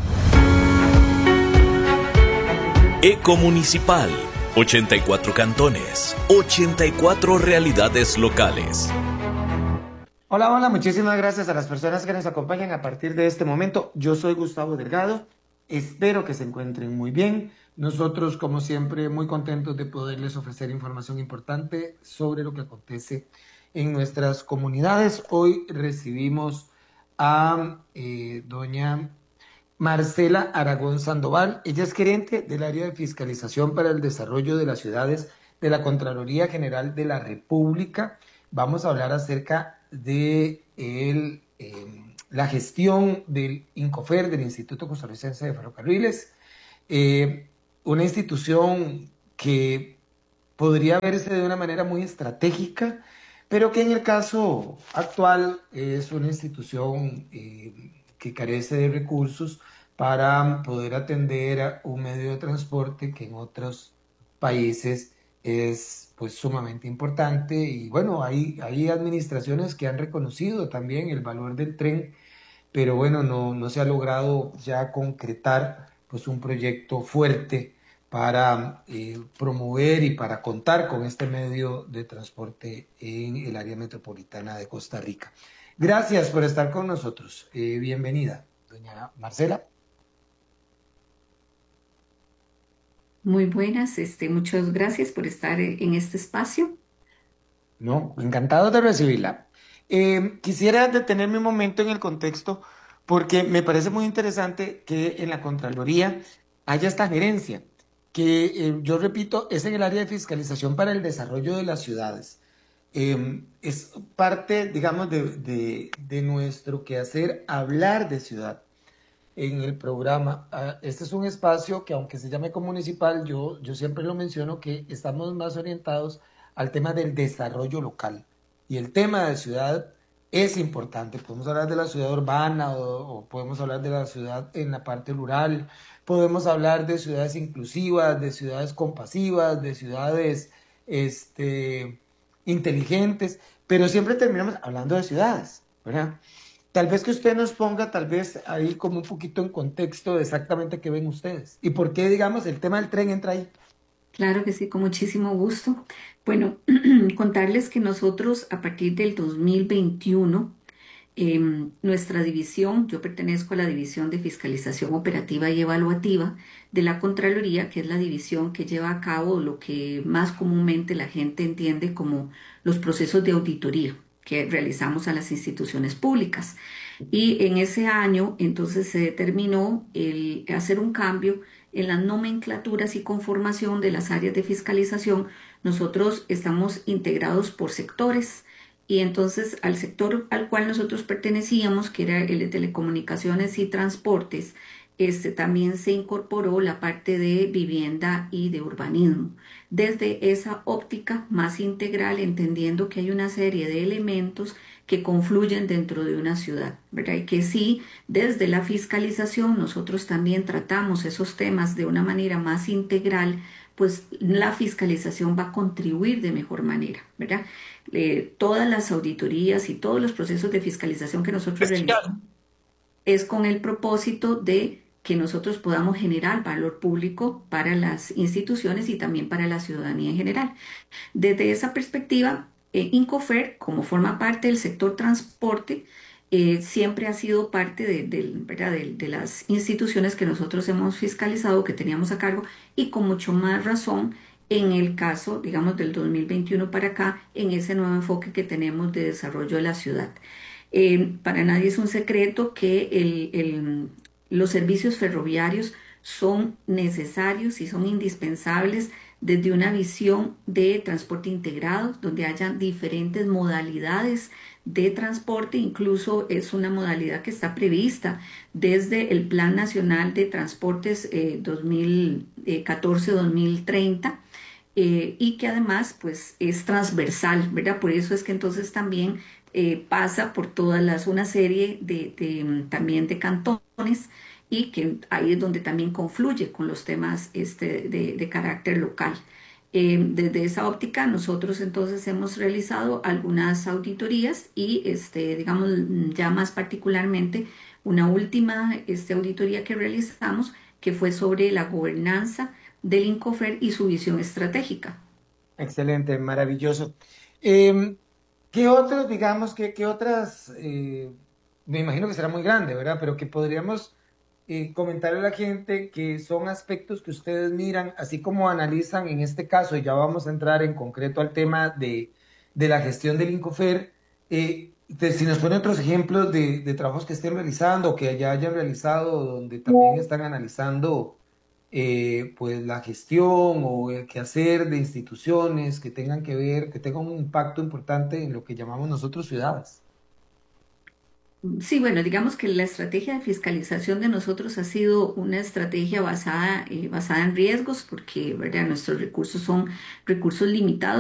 Ecomunicipal, ochenta y cuatro cantones, ochenta y cuatro realidades locales. Hola, hola, muchísimas gracias a las personas que nos acompañan a partir de este momento. Yo soy Gustavo Delgado, espero que se encuentren muy bien. Nosotros, como siempre, muy contentos de poderles ofrecer información importante sobre lo que acontece en nuestras comunidades. Hoy recibimos a eh, doña Marcela Aragón Sandoval. Ella es gerente del área de fiscalización para el desarrollo de las ciudades de la Contraloría General de la República. Vamos a hablar acerca de el, eh, la gestión del INCOFER, del Instituto Costarricense de Ferrocarriles, eh, una institución que podría verse de una manera muy estratégica, pero que en el caso actual es una institución eh, que carece de recursos para poder atender a un medio de transporte que en otros países es pues sumamente importante. Y bueno, hay, hay administraciones que han reconocido también el valor del tren, pero bueno, no, no se ha logrado ya concretar pues un proyecto fuerte para eh, promover y para contar con este medio de transporte en el área metropolitana de Costa Rica. Gracias por estar con nosotros. Eh, bienvenida, doña Marcela. Muy buenas, este, muchas gracias por estar en este espacio. No, encantado de recibirla. Eh, quisiera detenerme un momento en el contexto porque me parece muy interesante que en la Contraloría haya esta gerencia, que eh, yo repito, es en el área de fiscalización para el desarrollo de las ciudades. Eh, es parte, digamos, de, de, de nuestro quehacer hablar de ciudad en el programa. Este es un espacio que, aunque se llame comunicipal, yo, yo siempre lo menciono, que estamos más orientados al tema del desarrollo local. Y el tema de ciudad es importante. Podemos hablar de la ciudad urbana o, o podemos hablar de la ciudad en la parte rural, podemos hablar de ciudades inclusivas, de ciudades compasivas, de ciudades este, inteligentes, pero siempre terminamos hablando de ciudades, ¿verdad? Tal vez que usted nos ponga, tal vez ahí como un poquito en contexto de exactamente qué ven ustedes y por qué, digamos, el tema del tren entra ahí. Claro que sí, con muchísimo gusto. Bueno, contarles que nosotros a partir del dos mil veintiuno, eh, nuestra división, yo pertenezco a la División de Fiscalización Operativa y Evaluativa de la Contraloría, que es la división que lleva a cabo lo que más comúnmente la gente entiende como los procesos de auditoría que realizamos a las instituciones públicas. Y en ese año entonces se determinó el hacer un cambio en las nomenclaturas y conformación de las áreas de fiscalización. Nosotros estamos integrados por sectores y entonces al sector al cual nosotros pertenecíamos, que era el de telecomunicaciones y transportes, este, también se incorporó la parte de vivienda y de urbanismo. Desde esa óptica más integral, entendiendo que hay una serie de elementos que confluyen dentro de una ciudad, ¿verdad? Y que sí, desde la fiscalización nosotros también tratamos esos temas de una manera más integral, pues la fiscalización va a contribuir de mejor manera, ¿verdad? Eh, todas las auditorías y todos los procesos de fiscalización que nosotros realizamos es con el propósito de que nosotros podamos generar valor público para las instituciones y también para la ciudadanía en general. Desde esa perspectiva, eh, INCOFER, como forma parte del sector transporte, eh, siempre ha sido parte de, de, ¿verdad? de, de las instituciones que nosotros hemos fiscalizado, que teníamos a cargo, y con mucho más razón en el caso, digamos, del dos mil veintiuno para acá, en ese nuevo enfoque que tenemos de desarrollo de la ciudad. Eh, para nadie es un secreto que el, el, los servicios ferroviarios son necesarios y son indispensables desde una visión de transporte integrado, donde haya diferentes modalidades de transporte. Incluso es una modalidad que está prevista desde el Plan Nacional de Transportes eh, dos mil catorce a dos mil treinta, eh, y que además pues es transversal, ¿verdad? Por eso es que entonces también eh, pasa por todas las, una serie de, de también de cantones, y que ahí es donde también confluye con los temas este, de, de carácter local. Eh, desde esa óptica nosotros entonces hemos realizado algunas auditorías y este, digamos ya más particularmente una última este, auditoría que realizamos, que fue sobre la gobernanza del INCOFER y su visión estratégica. Excelente, maravilloso. Eh, ¿Qué otros, digamos, qué, qué otras, eh, me imagino que será muy grande, ¿verdad? Pero que podríamos eh, comentarle a la gente que son aspectos que ustedes miran, así como analizan en este caso, y ya vamos a entrar en concreto al tema de, de la gestión del INCOFER, eh, de, si nos ponen otros ejemplos de, de trabajos que estén realizando, o que ya hayan realizado, donde también están analizando eh, pues la gestión o el quehacer de instituciones que tengan que ver, que tengan un impacto importante en lo que llamamos nosotros ciudades. Sí, bueno, digamos que la estrategia de fiscalización de nosotros ha sido una estrategia basada, eh, basada en riesgos, porque, ¿verdad?, nuestros recursos son recursos limitados.